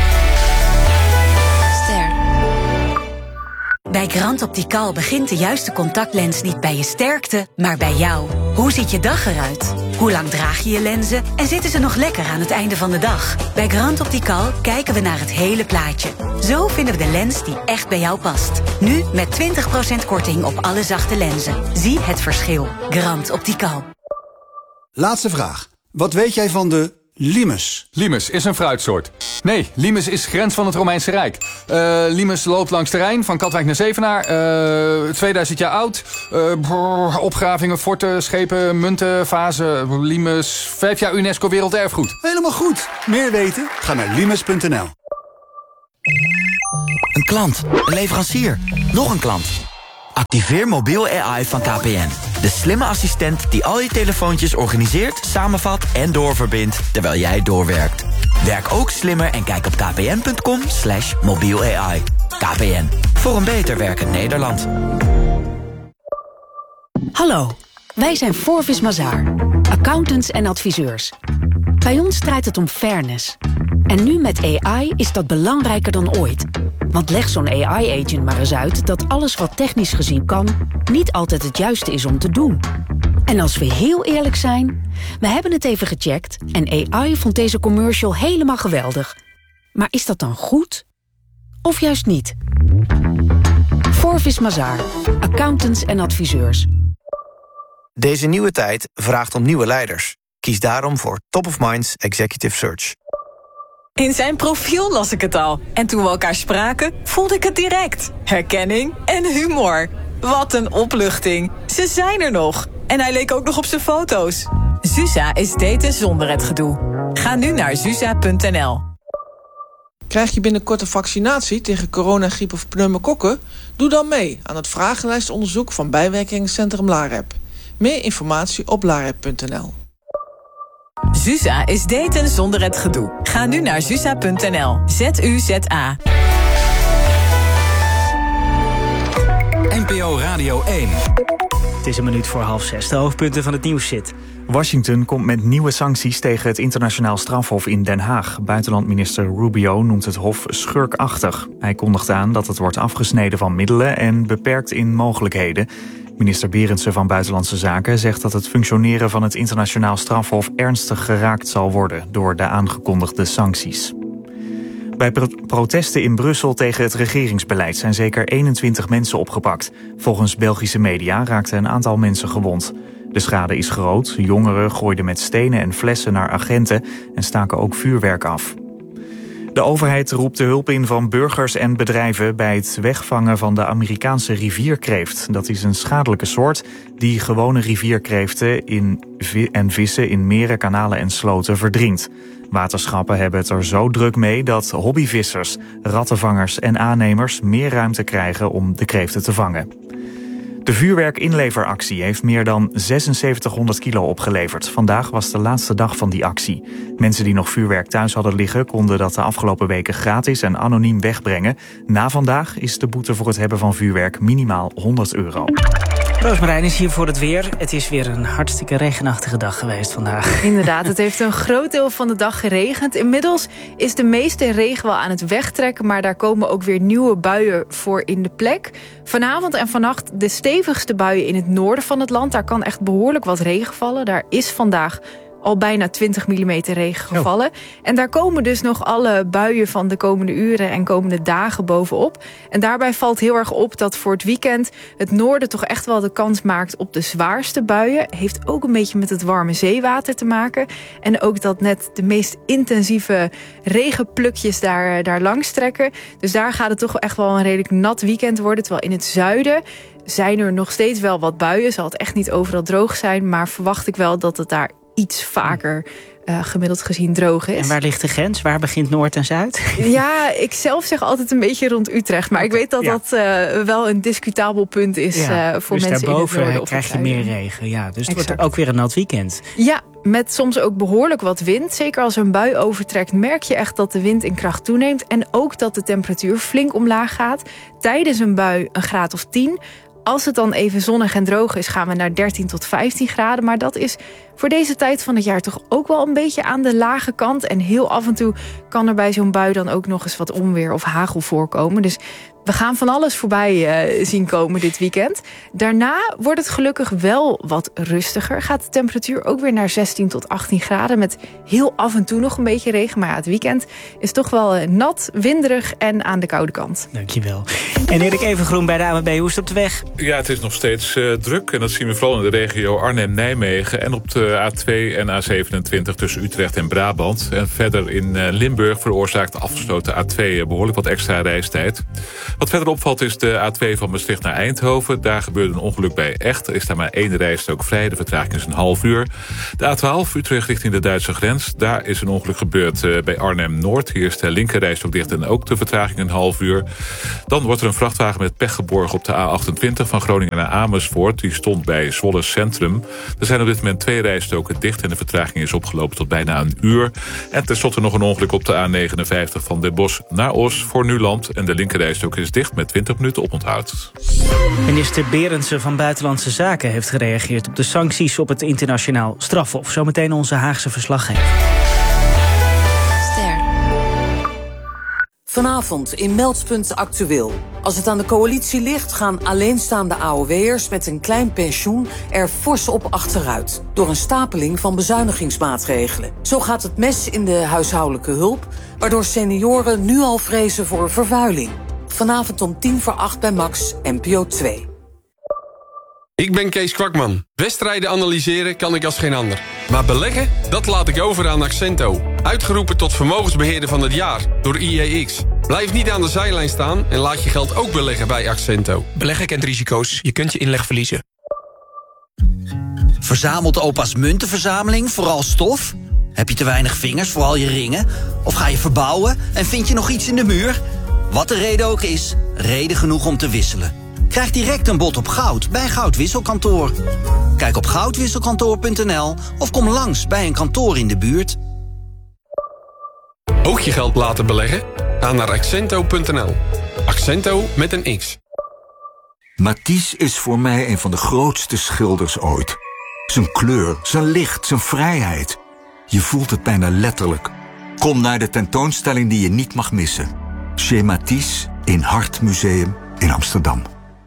Bij Grand Optical begint de juiste contactlens niet bij je sterkte, maar bij jou. Hoe ziet je dag eruit? Hoe lang draag je je lenzen? En zitten ze nog lekker aan het einde van de dag? Bij Grand Optical kijken we naar het hele plaatje. Zo vinden we de lens die echt bij jou past. Nu met twintig procent korting op alle zachte lenzen. Zie het verschil. Grand Optical. Laatste vraag. Wat weet jij van de limes? Limes is een fruitsoort. Nee, limes is grens van het Romeinse Rijk. Uh, limes loopt langs de Rijn, van Katwijk naar Zevenaar. Uh, tweeduizend jaar oud. Uh, brrr, opgravingen, forten, schepen, munten, vazen. Limes, vijf jaar UNESCO Werelderfgoed. Helemaal goed. Meer weten? Ga naar limes punt n l. Een klant, een leverancier, nog een klant. Activeer mobiel A I van K P N. De slimme assistent die al je telefoontjes organiseert, samenvat en doorverbindt terwijl jij doorwerkt. Werk ook slimmer en kijk op kpn.com slash mobiel A I. K P N, voor een beter werkend Nederland. Hallo, wij zijn Forvis Mazars, accountants en adviseurs. Bij ons draait het om fairness. En nu met A I is dat belangrijker dan ooit. Want leg zo'n A I-agent maar eens uit dat alles wat technisch gezien kan, niet altijd het juiste is om te doen. En als we heel eerlijk zijn, we hebben het even gecheckt en A I vond deze commercial helemaal geweldig. Maar is dat dan goed? Of juist niet? Forvis Mazars, accountants en adviseurs. Deze nieuwe tijd vraagt om nieuwe leiders. Kies daarom voor Top of Minds Executive Search. In zijn profiel las ik het al. En toen we elkaar spraken, voelde ik het direct. Herkenning en humor. Wat een opluchting. Ze zijn er nog. En hij leek ook nog op zijn foto's. Zusa is daten zonder het gedoe. Ga nu naar zusa punt n l. Krijg je binnenkort een vaccinatie tegen coronagriep of pneumokokken? Doe dan mee aan het vragenlijstonderzoek van bijwerkingencentrum LAREP. Meer informatie op larep punt n l. Zusa is daten zonder het gedoe. Ga nu naar zusa punt n l. Z U Z A. N P O Radio één. Het is een minuut voor half zes. De hoofdpunten van het nieuws zit. Washington komt met nieuwe sancties tegen het internationaal strafhof in Den Haag. Buitenlandminister Rubio noemt het hof schurkachtig. Hij kondigt aan dat het wordt afgesneden van middelen en beperkt in mogelijkheden. Minister Berendsen van Buitenlandse Zaken zegt dat het functioneren van het internationaal strafhof ernstig geraakt zal worden door de aangekondigde sancties. Bij pro- protesten in Brussel tegen het regeringsbeleid zijn zeker eenentwintig mensen opgepakt. Volgens Belgische media raakten een aantal mensen gewond. De schade is groot. Jongeren gooiden met stenen en flessen naar agenten en staken ook vuurwerk af. De overheid roept de hulp in van burgers en bedrijven bij het wegvangen van de Amerikaanse rivierkreeft. Dat is een schadelijke soort die gewone rivierkreeften in vi- en vissen in meren, kanalen en sloten verdringt. Waterschappen hebben het er zo druk mee dat hobbyvissers, rattenvangers en aannemers meer ruimte krijgen om de kreeften te vangen. De vuurwerkinleveractie heeft meer dan zesenzeventighonderd kilo opgeleverd. Vandaag was de laatste dag van die actie. Mensen die nog vuurwerk thuis hadden liggen konden dat de afgelopen weken gratis en anoniem wegbrengen. Na vandaag is de boete voor het hebben van vuurwerk minimaal honderd euro. Roosmarijn is hier voor het weer. Het is weer een hartstikke regenachtige dag geweest vandaag. Inderdaad, het heeft een groot deel van de dag geregend. Inmiddels is de meeste regen wel aan het wegtrekken, maar daar komen ook weer nieuwe buien voor in de plek. Vanavond en vannacht de stevigste buien in het noorden van het land. Daar kan echt behoorlijk wat regen vallen. Daar is vandaag al bijna twintig millimeter regen gevallen. Oh. En daar komen dus nog alle buien van de komende uren en komende dagen bovenop. En daarbij valt heel erg op dat voor het weekend het noorden toch echt wel de kans maakt op de zwaarste buien. Heeft ook een beetje met het warme zeewater te maken. En ook dat net de meest intensieve regenplukjes daar, daar langs trekken. Dus daar gaat het toch echt wel een redelijk nat weekend worden. Terwijl in het zuiden zijn er nog steeds wel wat buien. Zal het echt niet overal droog zijn. Maar verwacht ik wel dat het daar iets vaker uh, gemiddeld gezien droog is. En waar ligt de grens? Waar begint Noord en Zuid? Ja, ik zelf zeg altijd een beetje rond Utrecht. Maar ik weet dat ja. dat uh, wel een discutabel punt is ja. uh, voor dus mensen in het noorden. Dus krijg je meer regen. Ja, dus het exact. wordt ook weer een nat weekend. Ja, met soms ook behoorlijk wat wind. Zeker als een bui overtrekt merk je echt dat de wind in kracht toeneemt. En ook dat de temperatuur flink omlaag gaat. Tijdens een bui een graad of tien. Als het dan even zonnig en droog is, gaan we naar dertien tot vijftien graden. Maar dat is voor deze tijd van het jaar toch ook wel een beetje aan de lage kant. En heel af en toe kan er bij zo'n bui dan ook nog eens wat onweer of hagel voorkomen. Dus we gaan van alles voorbij uh, zien komen dit weekend. Daarna wordt het gelukkig wel wat rustiger. Gaat de temperatuur ook weer naar zestien tot achttien graden... met heel af en toe nog een beetje regen. Maar ja, het weekend is toch wel uh, nat, winderig en aan de koude kant. Dankjewel. En Erik Evengroen bij de A N W B, hoe is het op de weg? Ja, het is nog steeds uh, druk. En dat zien we vooral in de regio Arnhem-Nijmegen. En op de A twee en A zevenentwintig tussen Utrecht en Brabant. En verder in uh, Limburg veroorzaakt de afgesloten A twee behoorlijk wat extra reistijd. Wat verder opvalt is de A twee van Maastricht naar Eindhoven. Daar gebeurde een ongeluk bij Echt. Er is daar maar één rijstrook vrij. De vertraging is een half uur. De A twaalf Utrecht richting de Duitse grens. Daar is een ongeluk gebeurd uh, bij Arnhem-Noord. Hier is de linkerrijstrook dicht en ook de vertraging een half uur. Dan wordt er een vrachtwagen met pech geborgen op de A achtentwintig van Groningen naar Amersfoort. Die stond bij Zwolle Centrum. Er zijn op dit moment twee rijstroken dicht en de vertraging is opgelopen tot bijna een uur. En tenslotte nog een ongeluk op de A negenenvijftig van Den Bosch naar Os voor Nuland. En de linkerrijstrook is dicht met twintig minuten oponthoud. Minister Berendsen van Buitenlandse Zaken heeft gereageerd op de sancties op het internationaal strafhof. Zometeen onze Haagse verslaggever. Ster. Vanavond in Meldpunt Actueel. Als het aan de coalitie ligt, gaan alleenstaande A O W'ers met een klein pensioen er fors op achteruit. Door een stapeling van bezuinigingsmaatregelen. Zo gaat het mes in de huishoudelijke hulp, waardoor senioren nu al vrezen voor vervuiling. Vanavond om tien voor acht bij Max, N P O twee. Ik ben Kees Kwakman. Wedstrijden analyseren kan ik als geen ander. Maar beleggen, dat laat ik over aan Accento. Uitgeroepen tot vermogensbeheerder van het jaar door I E X. Blijf niet aan de zijlijn staan en laat je geld ook beleggen bij Accento. Beleggen kent risico's. Je kunt je inleg verliezen. Verzamelt opa's muntenverzameling vooral stof? Heb je te weinig vingers voor al je ringen? Of ga je verbouwen en vind je nog iets in de muur? Wat de reden ook is, reden genoeg om te wisselen. Krijg direct een bod op goud bij Goudwisselkantoor. Kijk op goudwisselkantoor punt n l of kom langs bij een kantoor in de buurt. Ook je geld laten beleggen? Ga naar accento punt n l. Accento met een X. Matisse is voor mij een van de grootste schilders ooit. Zijn kleur, zijn licht, zijn vrijheid. Je voelt het bijna letterlijk. Kom naar de tentoonstelling die je niet mag missen. Chez Matisse in Hart Museum in Amsterdam.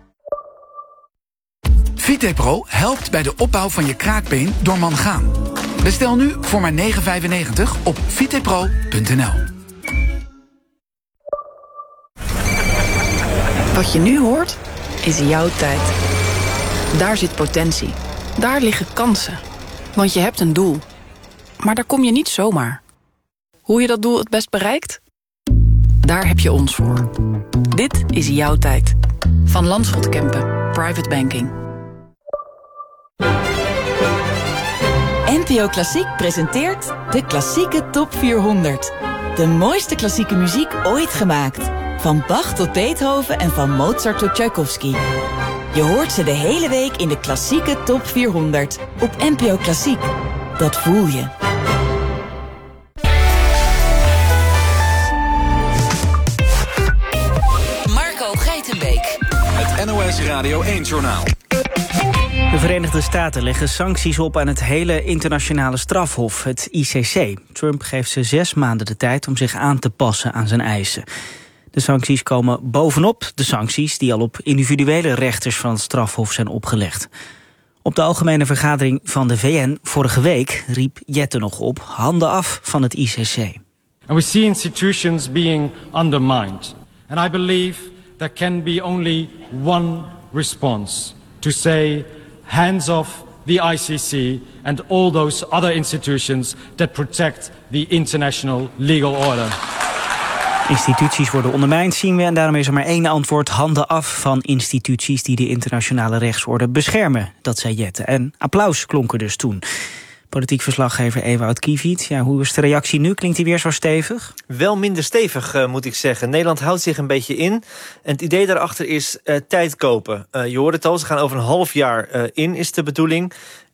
VitePro helpt bij de opbouw van je kraakbeen door mangaan. Bestel nu voor maar negen vijfennegentig op vitepro punt n l. Wat je nu hoort, is jouw tijd. Daar zit potentie. Daar liggen kansen. Want je hebt een doel. Maar daar kom je niet zomaar. Hoe je dat doel het best bereikt? Daar heb je ons voor. Dit is jouw tijd. Van Landschot Kempen, Private Banking. N P O Klassiek presenteert de Klassieke Top vierhonderd. De mooiste klassieke muziek ooit gemaakt. Van Bach tot Beethoven en van Mozart tot Tchaikovsky. Je hoort ze de hele week in de Klassieke Top vierhonderd. Op N P O Klassiek. Dat voel je. Marco Geitenbeek. Het N O S Radio één-journaal. De Verenigde Staten leggen sancties op aan het hele internationale strafhof, het I C C. Trump geeft ze zes maanden de tijd om zich aan te passen aan zijn eisen. De sancties komen bovenop de sancties die al op individuele rechters van het strafhof zijn opgelegd. Op de algemene vergadering van de V N vorige week riep Jette nog op: handen af van het I C C. And we see institutions being undermined. And I believe there can be only one response: to say hands off the I C C and all those other institutions that protect the international legal order. Instituties worden ondermijnd, zien we, en daarom is er maar één antwoord: handen af van instituties die de internationale rechtsorde beschermen. Dat zei Jette. En applaus klonk er dus toen. Politiek verslaggever Ewout Kiewiet. Ja, hoe is de reactie nu? Klinkt hij weer zo stevig? Wel minder stevig, uh, moet ik zeggen. Nederland houdt zich een beetje in. En het idee daarachter is uh, tijd kopen. Uh, je hoort het al, ze gaan over een half jaar uh, in, is de bedoeling.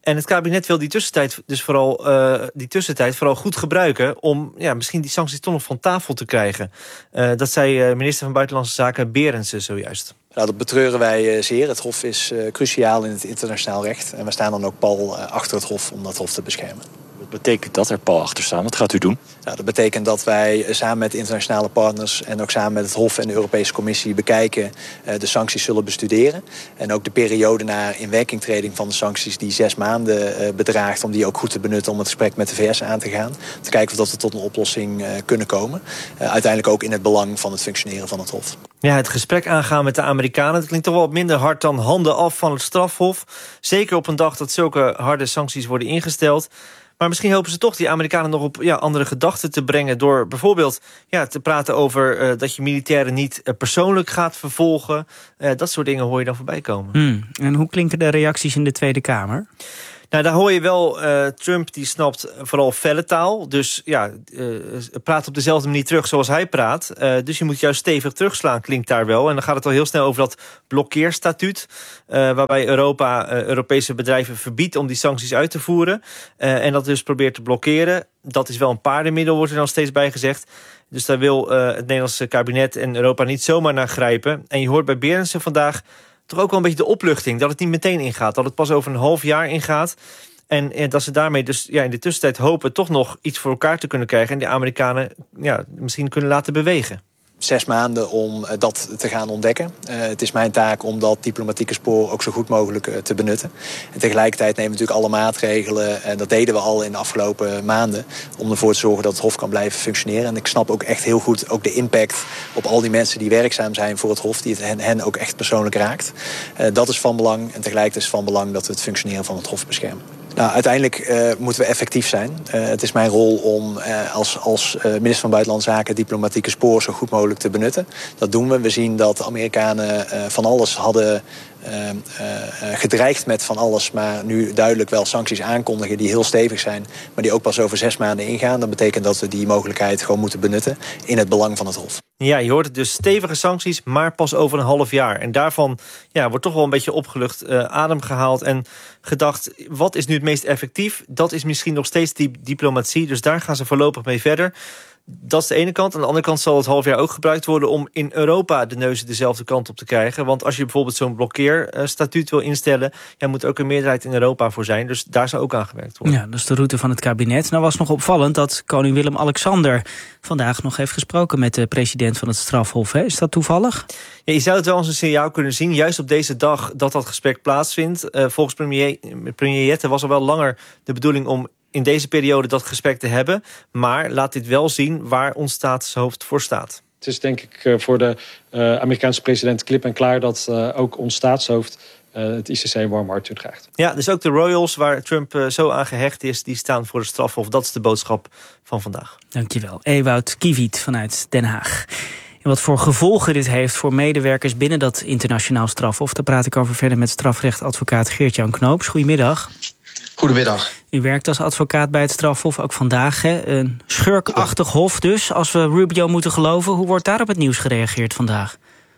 En het kabinet wil die tussentijd dus vooral, uh, die tussentijd vooral goed gebruiken om ja, misschien die sancties toch nog van tafel te krijgen. Uh, dat zei uh, minister van Buitenlandse Zaken Berendsen zojuist. Nou, dat betreuren wij zeer. Het Hof is uh, cruciaal in het internationaal recht. En we staan dan ook pal uh, achter het Hof om dat Hof te beschermen. Wat betekent dat er pal achter staan? Wat gaat u doen? Nou, dat betekent dat wij samen met internationale partners en ook samen met het Hof en de Europese Commissie bekijken, uh, de sancties zullen bestuderen. En ook de periode naar inwerkingtreding van de sancties die zes maanden uh, bedraagt, om die ook goed te benutten om het gesprek met de V S aan te gaan. Te kijken of dat we tot een oplossing uh, kunnen komen. Uh, uiteindelijk ook in het belang van het functioneren van het Hof. Ja, het gesprek aangaan met de Amerikanen, dat klinkt toch wel wat minder hard dan handen af van het strafhof. Zeker op een dag dat zulke harde sancties worden ingesteld. Maar misschien helpen ze toch die Amerikanen nog op ja, andere gedachten te brengen, door bijvoorbeeld ja, te praten over uh, dat je militairen niet uh, persoonlijk gaat vervolgen. Uh, dat soort dingen hoor je dan voorbij komen. Hmm. En hoe klinken de reacties in de Tweede Kamer? Nou, daar hoor je wel, uh, Trump die snapt vooral felle taal. Dus ja, uh, praat op dezelfde manier terug zoals hij praat. Uh, dus je moet juist stevig terugslaan, klinkt daar wel. En dan gaat het al heel snel over dat blokkeerstatuut, Uh, waarbij Europa uh, Europese bedrijven verbiedt om die sancties uit te voeren. Uh, en dat dus probeert te blokkeren. Dat is wel een paardenmiddel, wordt er dan steeds bij gezegd. Dus daar wil uh, het Nederlandse kabinet en Europa niet zomaar naar grijpen. En je hoort bij Berendsen vandaag toch ook wel een beetje de opluchting, dat het niet meteen ingaat, dat het pas over een half jaar ingaat. En, en dat ze daarmee dus ja, in de tussentijd hopen toch nog iets voor elkaar te kunnen krijgen en de Amerikanen ja, misschien kunnen laten bewegen. Zes maanden om uh, dat te gaan ontdekken. Uh, het is mijn taak om dat diplomatieke spoor ook zo goed mogelijk uh, te benutten. En tegelijkertijd nemen we natuurlijk alle maatregelen, en dat deden we al in de afgelopen maanden, om ervoor te zorgen dat het Hof kan blijven functioneren. En ik snap ook echt heel goed ook de impact op al die mensen die werkzaam zijn voor het Hof, die het hen, hen ook echt persoonlijk raakt. Uh, dat is van belang en tegelijkertijd is het van belang dat we het functioneren van het Hof beschermen. Nou, uiteindelijk uh, moeten we effectief zijn. Uh, het is mijn rol om uh, als, als uh, minister van Buitenlandse Zaken het diplomatieke spoor zo goed mogelijk te benutten. Dat doen we. We zien dat de Amerikanen uh, van alles hadden Uh, uh, gedreigd met van alles, maar nu duidelijk wel sancties aankondigen die heel stevig zijn, maar die ook pas over zes maanden ingaan. Dat betekent dat we die mogelijkheid gewoon moeten benutten in het belang van het Hof. Ja, je hoort het dus, stevige sancties, maar pas over een half jaar. En daarvan ja, wordt toch wel een beetje opgelucht uh, adem gehaald en gedacht, wat is nu het meest effectief? Dat is misschien nog steeds die diplomatie, dus daar gaan ze voorlopig mee verder. Dat is de ene kant. Aan de andere kant zal het half jaar ook gebruikt worden om in Europa de neuzen dezelfde kant op te krijgen. Want als je bijvoorbeeld zo'n blokkeerstatuut wil instellen, ja, moet er ook een meerderheid in Europa voor zijn. Dus daar zou ook aan gewerkt worden. Ja, dat is de route van het kabinet. Nou was nog opvallend dat koning Willem-Alexander vandaag nog heeft gesproken met de president van het strafhof. Hè? Is dat toevallig? Ja, je zou het wel als een signaal kunnen zien, juist op deze dag dat dat gesprek plaatsvindt. Uh, volgens premier, premier Jette was er wel langer de bedoeling om in deze periode dat gesprek te hebben. Maar laat dit wel zien waar ons staatshoofd voor staat. Het is denk ik uh, voor de uh, Amerikaanse president klip en klaar dat uh, ook ons staatshoofd uh, het I C C warm hart toedraagt. Ja, dus ook de Royals waar Trump uh, zo aan gehecht is, die staan voor het strafhof. Dat is de boodschap van vandaag. Dankjewel. Ewout Kiewiet vanuit Den Haag. En wat voor gevolgen dit heeft voor medewerkers binnen dat internationaal strafhof, daar praat ik over verder met strafrechtadvocaat Geert-Jan Knoops. Goedemiddag. Goedemiddag. U werkt als advocaat bij het strafhof, ook vandaag. Hè? Een schurkachtig hof dus, als we Rubio moeten geloven. Hoe wordt daar op het nieuws gereageerd vandaag?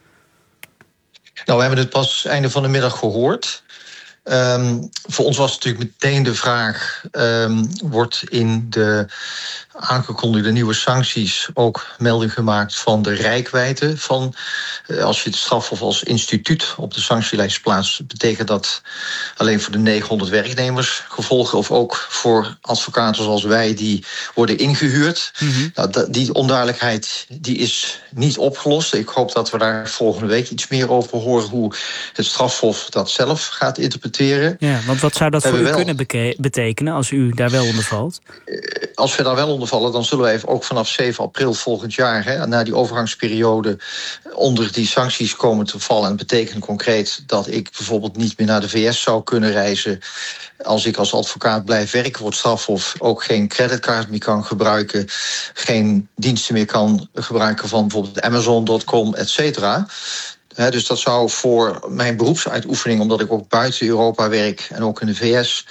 Nou, we hebben het pas einde van de middag gehoord. Um, voor ons was natuurlijk meteen de vraag, um, wordt in de aangekondigde nieuwe sancties ook melding gemaakt van de reikwijdte van, uh, als je het strafhof als instituut op de sanctielijst plaatst, betekent dat alleen voor de negenhonderd werknemers gevolgen of ook voor advocaten zoals wij die worden ingehuurd. Mm-hmm. Nou, die onduidelijkheid die is niet opgelost. Ik hoop dat we daar volgende week iets meer over horen hoe het strafhof dat zelf gaat interpreteren. Ja, want wat zou dat voor u wel kunnen beke- betekenen als u daar wel onder valt? Als we daar wel onder vallen, dan zullen wij ook vanaf zeven april volgend jaar, hè, na die overgangsperiode, onder die sancties komen te vallen. En dat betekent concreet dat ik bijvoorbeeld niet meer naar de V S zou kunnen reizen als ik als advocaat blijf werken voor het strafhof, ook geen creditcard meer kan gebruiken, geen diensten meer kan gebruiken van bijvoorbeeld Amazon punt com, et cetera. He, dus dat zou voor mijn beroepsuitoefening, omdat ik ook buiten Europa werk en ook in de V S,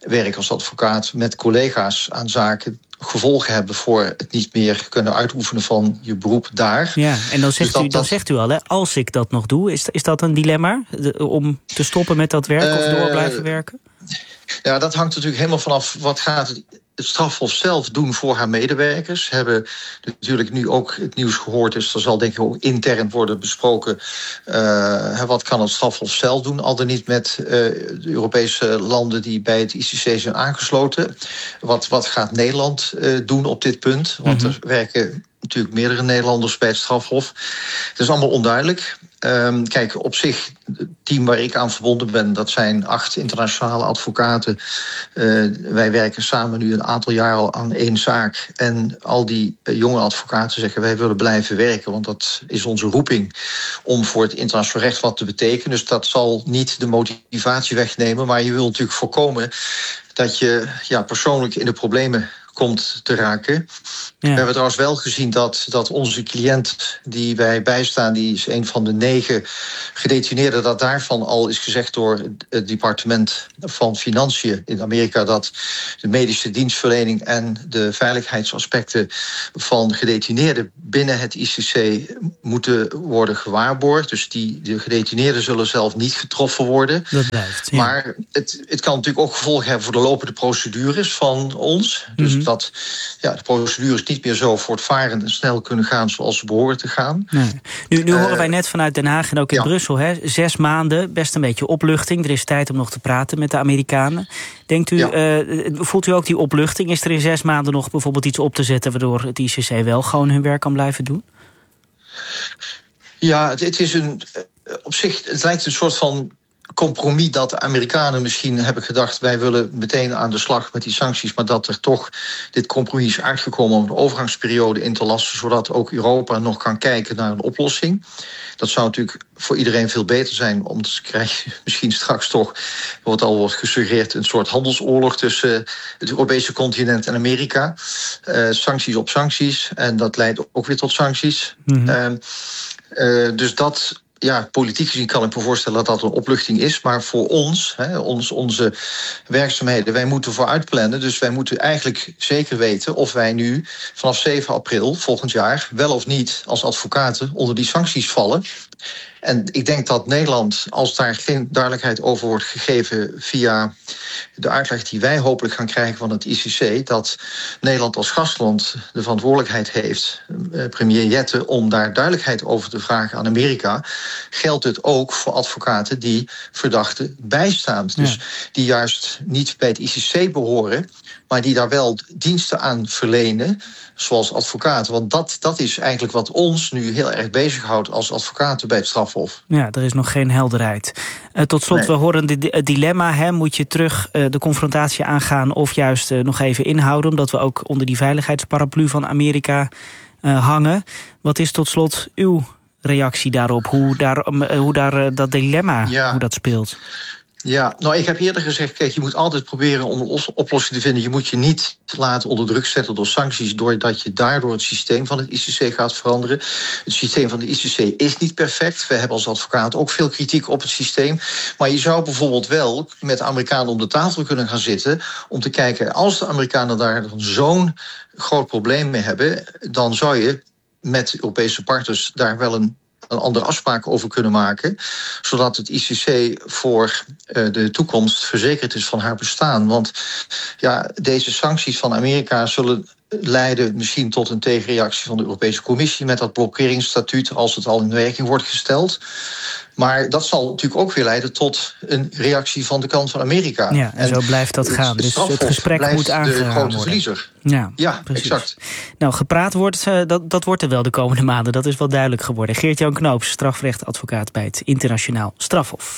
werk als advocaat met collega's aan zaken gevolgen hebben voor het niet meer kunnen uitoefenen van je beroep daar. Ja, en dan zegt, dus dat, u, dan dat, zegt u al, hè, als ik dat nog doe, is, is dat een dilemma? De, om te stoppen met dat werk of door blijven werken? Ja, dat hangt natuurlijk helemaal vanaf wat gaat het, het strafhof zelf doen voor haar medewerkers. We hebben natuurlijk nu ook het nieuws gehoord, dus er zal denk ik ook intern worden besproken Uh, wat kan het strafhof zelf doen, al dan niet met uh, de Europese landen die bij het I C C zijn aangesloten. Wat, wat gaat Nederland uh, doen op dit punt? Want mm-hmm. er werken natuurlijk meerdere Nederlanders bij het strafhof. Het is allemaal onduidelijk. Um, kijk, op zich, het team waar ik aan verbonden ben, dat zijn acht internationale advocaten. Uh, wij werken samen nu een aantal jaar al aan één zaak. En al die uh, jonge advocaten zeggen, wij willen blijven werken, want dat is onze roeping om voor het internationaal recht wat te betekenen. Dus dat zal niet de motivatie wegnemen, maar je wil natuurlijk voorkomen dat je ja, persoonlijk in de problemen komt te raken. Ja. We hebben trouwens wel gezien dat, dat onze cliënt die wij bijstaan, die is een van de negen gedetineerden, dat daarvan al is gezegd door het departement van Financiën in Amerika dat de medische dienstverlening en de veiligheidsaspecten van gedetineerden binnen het I C C moeten worden gewaarborgd. Dus die, de gedetineerden zullen zelf niet getroffen worden. Dat blijft, ja. Maar het, het kan natuurlijk ook gevolgen hebben voor de lopende procedures van ons. Dus mm-hmm. dat ja, de procedures niet meer zo voortvarend en snel kunnen gaan zoals ze behoren te gaan. Nee. Nu, nu uh, horen wij net vanuit Den Haag en ook in ja. Brussel, hè, zes maanden, best een beetje opluchting. Er is tijd om nog te praten met de Amerikanen. Denkt u, ja. uh, voelt u ook die opluchting? Is er in zes maanden nog bijvoorbeeld iets op te zetten waardoor het I C C wel gewoon hun werk kan blijven doen? Ja, het, het is een op zich, het lijkt een soort van compromis dat de Amerikanen misschien hebben gedacht, wij willen meteen aan de slag met die sancties, maar dat er toch dit compromis is uitgekomen om een overgangsperiode in te lassen, zodat ook Europa nog kan kijken naar een oplossing. Dat zou natuurlijk voor iedereen veel beter zijn, om te krijgen misschien straks toch, wat al wordt gesuggereerd, een soort handelsoorlog tussen het Europese continent en Amerika. Uh, sancties op sancties, en dat leidt ook weer tot sancties. Mm-hmm. Uh, uh, dus dat Ja, politiek gezien kan ik me voorstellen dat dat een opluchting is. Maar voor ons, hè, ons, onze werkzaamheden, wij moeten vooruit plannen. Dus wij moeten eigenlijk zeker weten of wij nu vanaf zeven april volgend jaar wel of niet als advocaten onder die sancties vallen. En ik denk dat Nederland, als daar geen duidelijkheid over wordt gegeven via de uitleg die wij hopelijk gaan krijgen van het I C C, dat Nederland als gastland de verantwoordelijkheid heeft, eh, premier Jette, om daar duidelijkheid over te vragen aan Amerika, geldt het ook voor advocaten die verdachten bijstaan. Ja. Dus die juist niet bij het I C C behoren, maar die daar wel diensten aan verlenen, zoals advocaten. Want dat, dat is eigenlijk wat ons nu heel erg bezighoudt als advocaten bij het strafhof. Ja, er is nog geen helderheid. Uh, tot slot, nee. we horen het dilemma, hè, moet je terug uh, de confrontatie aangaan of juist uh, nog even inhouden, omdat we ook onder die veiligheidsparaplu van Amerika uh, hangen. Wat is tot slot uw reactie daarop? Hoe daar, um, uh, hoe daar uh, dat dilemma, ja. hoe dat speelt? Ja, nou, ik heb eerder gezegd, kijk, je moet altijd proberen om een oplossing te vinden. Je moet je niet laten onder druk zetten door sancties, doordat je daardoor het systeem van het I C C gaat veranderen. Het systeem van de I C C is niet perfect. We hebben als advocaat ook veel kritiek op het systeem. Maar je zou bijvoorbeeld wel met de Amerikanen om de tafel kunnen gaan zitten om te kijken, als de Amerikanen daar zo'n groot probleem mee hebben, dan zou je met Europese partners daar wel een een andere afspraak over kunnen maken, zodat het I C C voor uh, de toekomst verzekerd is van haar bestaan. Want ja, deze sancties van Amerika zullen leiden misschien tot een tegenreactie van de Europese Commissie met dat blokkeringsstatuut als het al in werking wordt gesteld. Maar dat zal natuurlijk ook weer leiden tot een reactie van de kant van Amerika. Ja, en, en zo blijft dat gaan. Dus het gesprek moet aangegaan worden. De grote verliezer. Ja, ja, precies. Exact. Nou, gepraat wordt, uh, dat, dat wordt er wel de komende maanden. Dat is wel duidelijk geworden. Geert-Jan Knoops, strafrechtadvocaat bij het Internationaal Strafhof.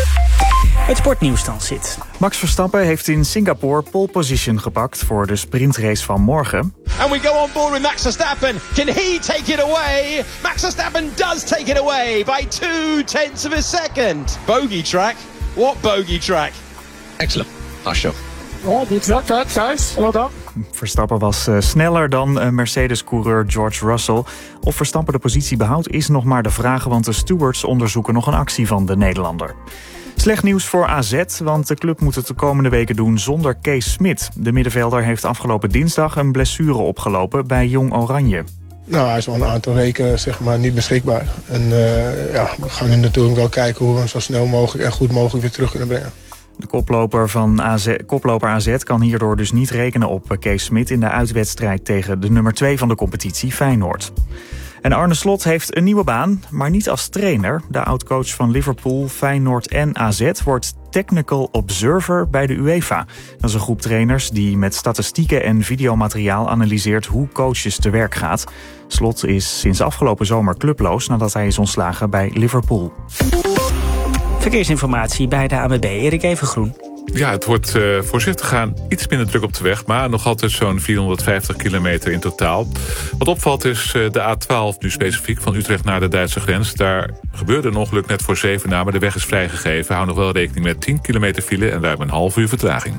Het sportnieuws dan zit. Max Verstappen heeft in Singapore pole position gepakt voor de sprintrace van morgen. And we go on board with Max Verstappen. Can he take it away? Max Verstappen does take it away by two tenths of a second. Bogey track. What bogey track? Excellent. Nice job. Oh, good track, guys. Well done. Verstappen was uh, sneller dan uh, Mercedes-coureur George Russell. Of Verstappen de positie behoudt is nog maar de vraag, want de stewards onderzoeken nog een actie van de Nederlander. Slecht nieuws voor A Z, want de club moet het de komende weken doen zonder Kees Smit. De middenvelder heeft afgelopen dinsdag een blessure opgelopen bij Jong Oranje. Nou, hij is al een aantal weken zeg maar, niet beschikbaar. En uh, ja, we gaan nu natuurlijk wel kijken hoe we hem zo snel mogelijk en goed mogelijk weer terug kunnen brengen. De koploper, van A Z, koploper A Z kan hierdoor dus niet rekenen op Kees Smit in de uitwedstrijd tegen de nummer twee van de competitie, Feyenoord. En Arne Slot heeft een nieuwe baan, maar niet als trainer. De oudcoach van Liverpool, Feyenoord en A Z wordt Technical Observer bij de UEFA. Dat is een groep trainers die met statistieken en videomateriaal analyseert hoe coaches te werk gaat. Slot is sinds afgelopen zomer clubloos nadat hij is ontslagen bij Liverpool. Verkeersinformatie bij de A N W B, Erik Evengroen. Ja, het wordt uh, voorzichtig gaan, iets minder druk op de weg, maar nog altijd zo'n vierhonderdvijftig kilometer in totaal. Wat opvalt is uh, de A twaalf, nu specifiek van Utrecht naar de Duitse grens. Daar gebeurde een ongeluk net voor zeven na, maar de weg is vrijgegeven. Hou nog wel rekening met tien kilometer file en ruim een half uur vertraging.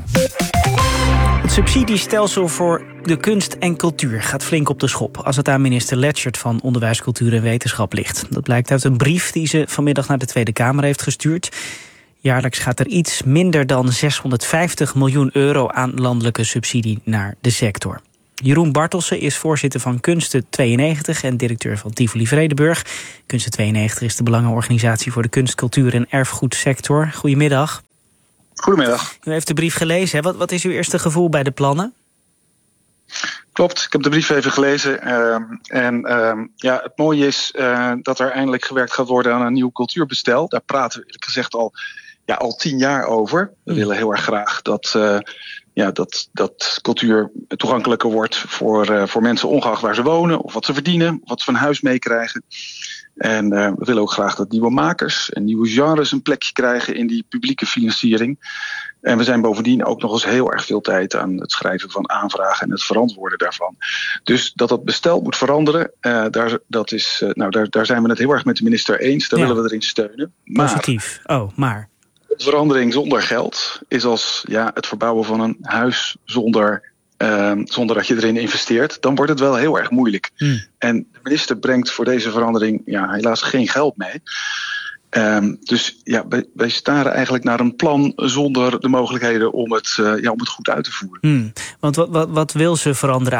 Het subsidiestelsel voor de kunst en cultuur gaat flink op de schop als het aan minister Letchert van Onderwijs, Cultuur en Wetenschap ligt. Dat blijkt uit een brief die ze vanmiddag naar de Tweede Kamer heeft gestuurd. Jaarlijks gaat er iets minder dan zeshonderdvijftig miljoen euro aan landelijke subsidie naar de sector. Jeroen Bartelsen is voorzitter van Kunsten tweeënnegentig en directeur van Tivoli Vredenburg. Kunsten tweeënnegentig is de belangenorganisatie voor de kunst, cultuur en erfgoedsector. Goedemiddag. Goedemiddag. U heeft de brief gelezen. Hè? Wat, wat is uw eerste gevoel bij de plannen? Klopt, ik heb de brief even gelezen. Uh, en uh, ja, het mooie is uh, dat er eindelijk gewerkt gaat worden aan een nieuw cultuurbestel. Daar praten we eerlijk gezegd al, ja, al tien jaar over. We mm. willen heel erg graag dat, uh, ja, dat, dat cultuur toegankelijker wordt voor, uh, voor mensen ongeacht waar ze wonen, of wat ze verdienen, of wat ze van huis meekrijgen. En uh, we willen ook graag dat nieuwe makers en nieuwe genres een plekje krijgen in die publieke financiering. En we zijn bovendien ook nog eens heel erg veel tijd aan het schrijven van aanvragen en het verantwoorden daarvan. Dus dat dat bestel moet veranderen, uh, daar, dat is, uh, nou, daar, daar zijn we het heel erg met de minister eens. Daar ja. willen we erin steunen. Maar, positief. Oh, maar. Verandering zonder geld is als ja, het verbouwen van een huis zonder, uh, zonder dat je erin investeert. Dan wordt het wel heel erg moeilijk. Hmm. En de minister brengt voor deze verandering ja, helaas geen geld mee. Um, dus ja, wij, wij staren eigenlijk naar een plan zonder de mogelijkheden om het, uh, ja, om het goed uit te voeren. Hmm. Want wat, wat, wat wil ze veranderen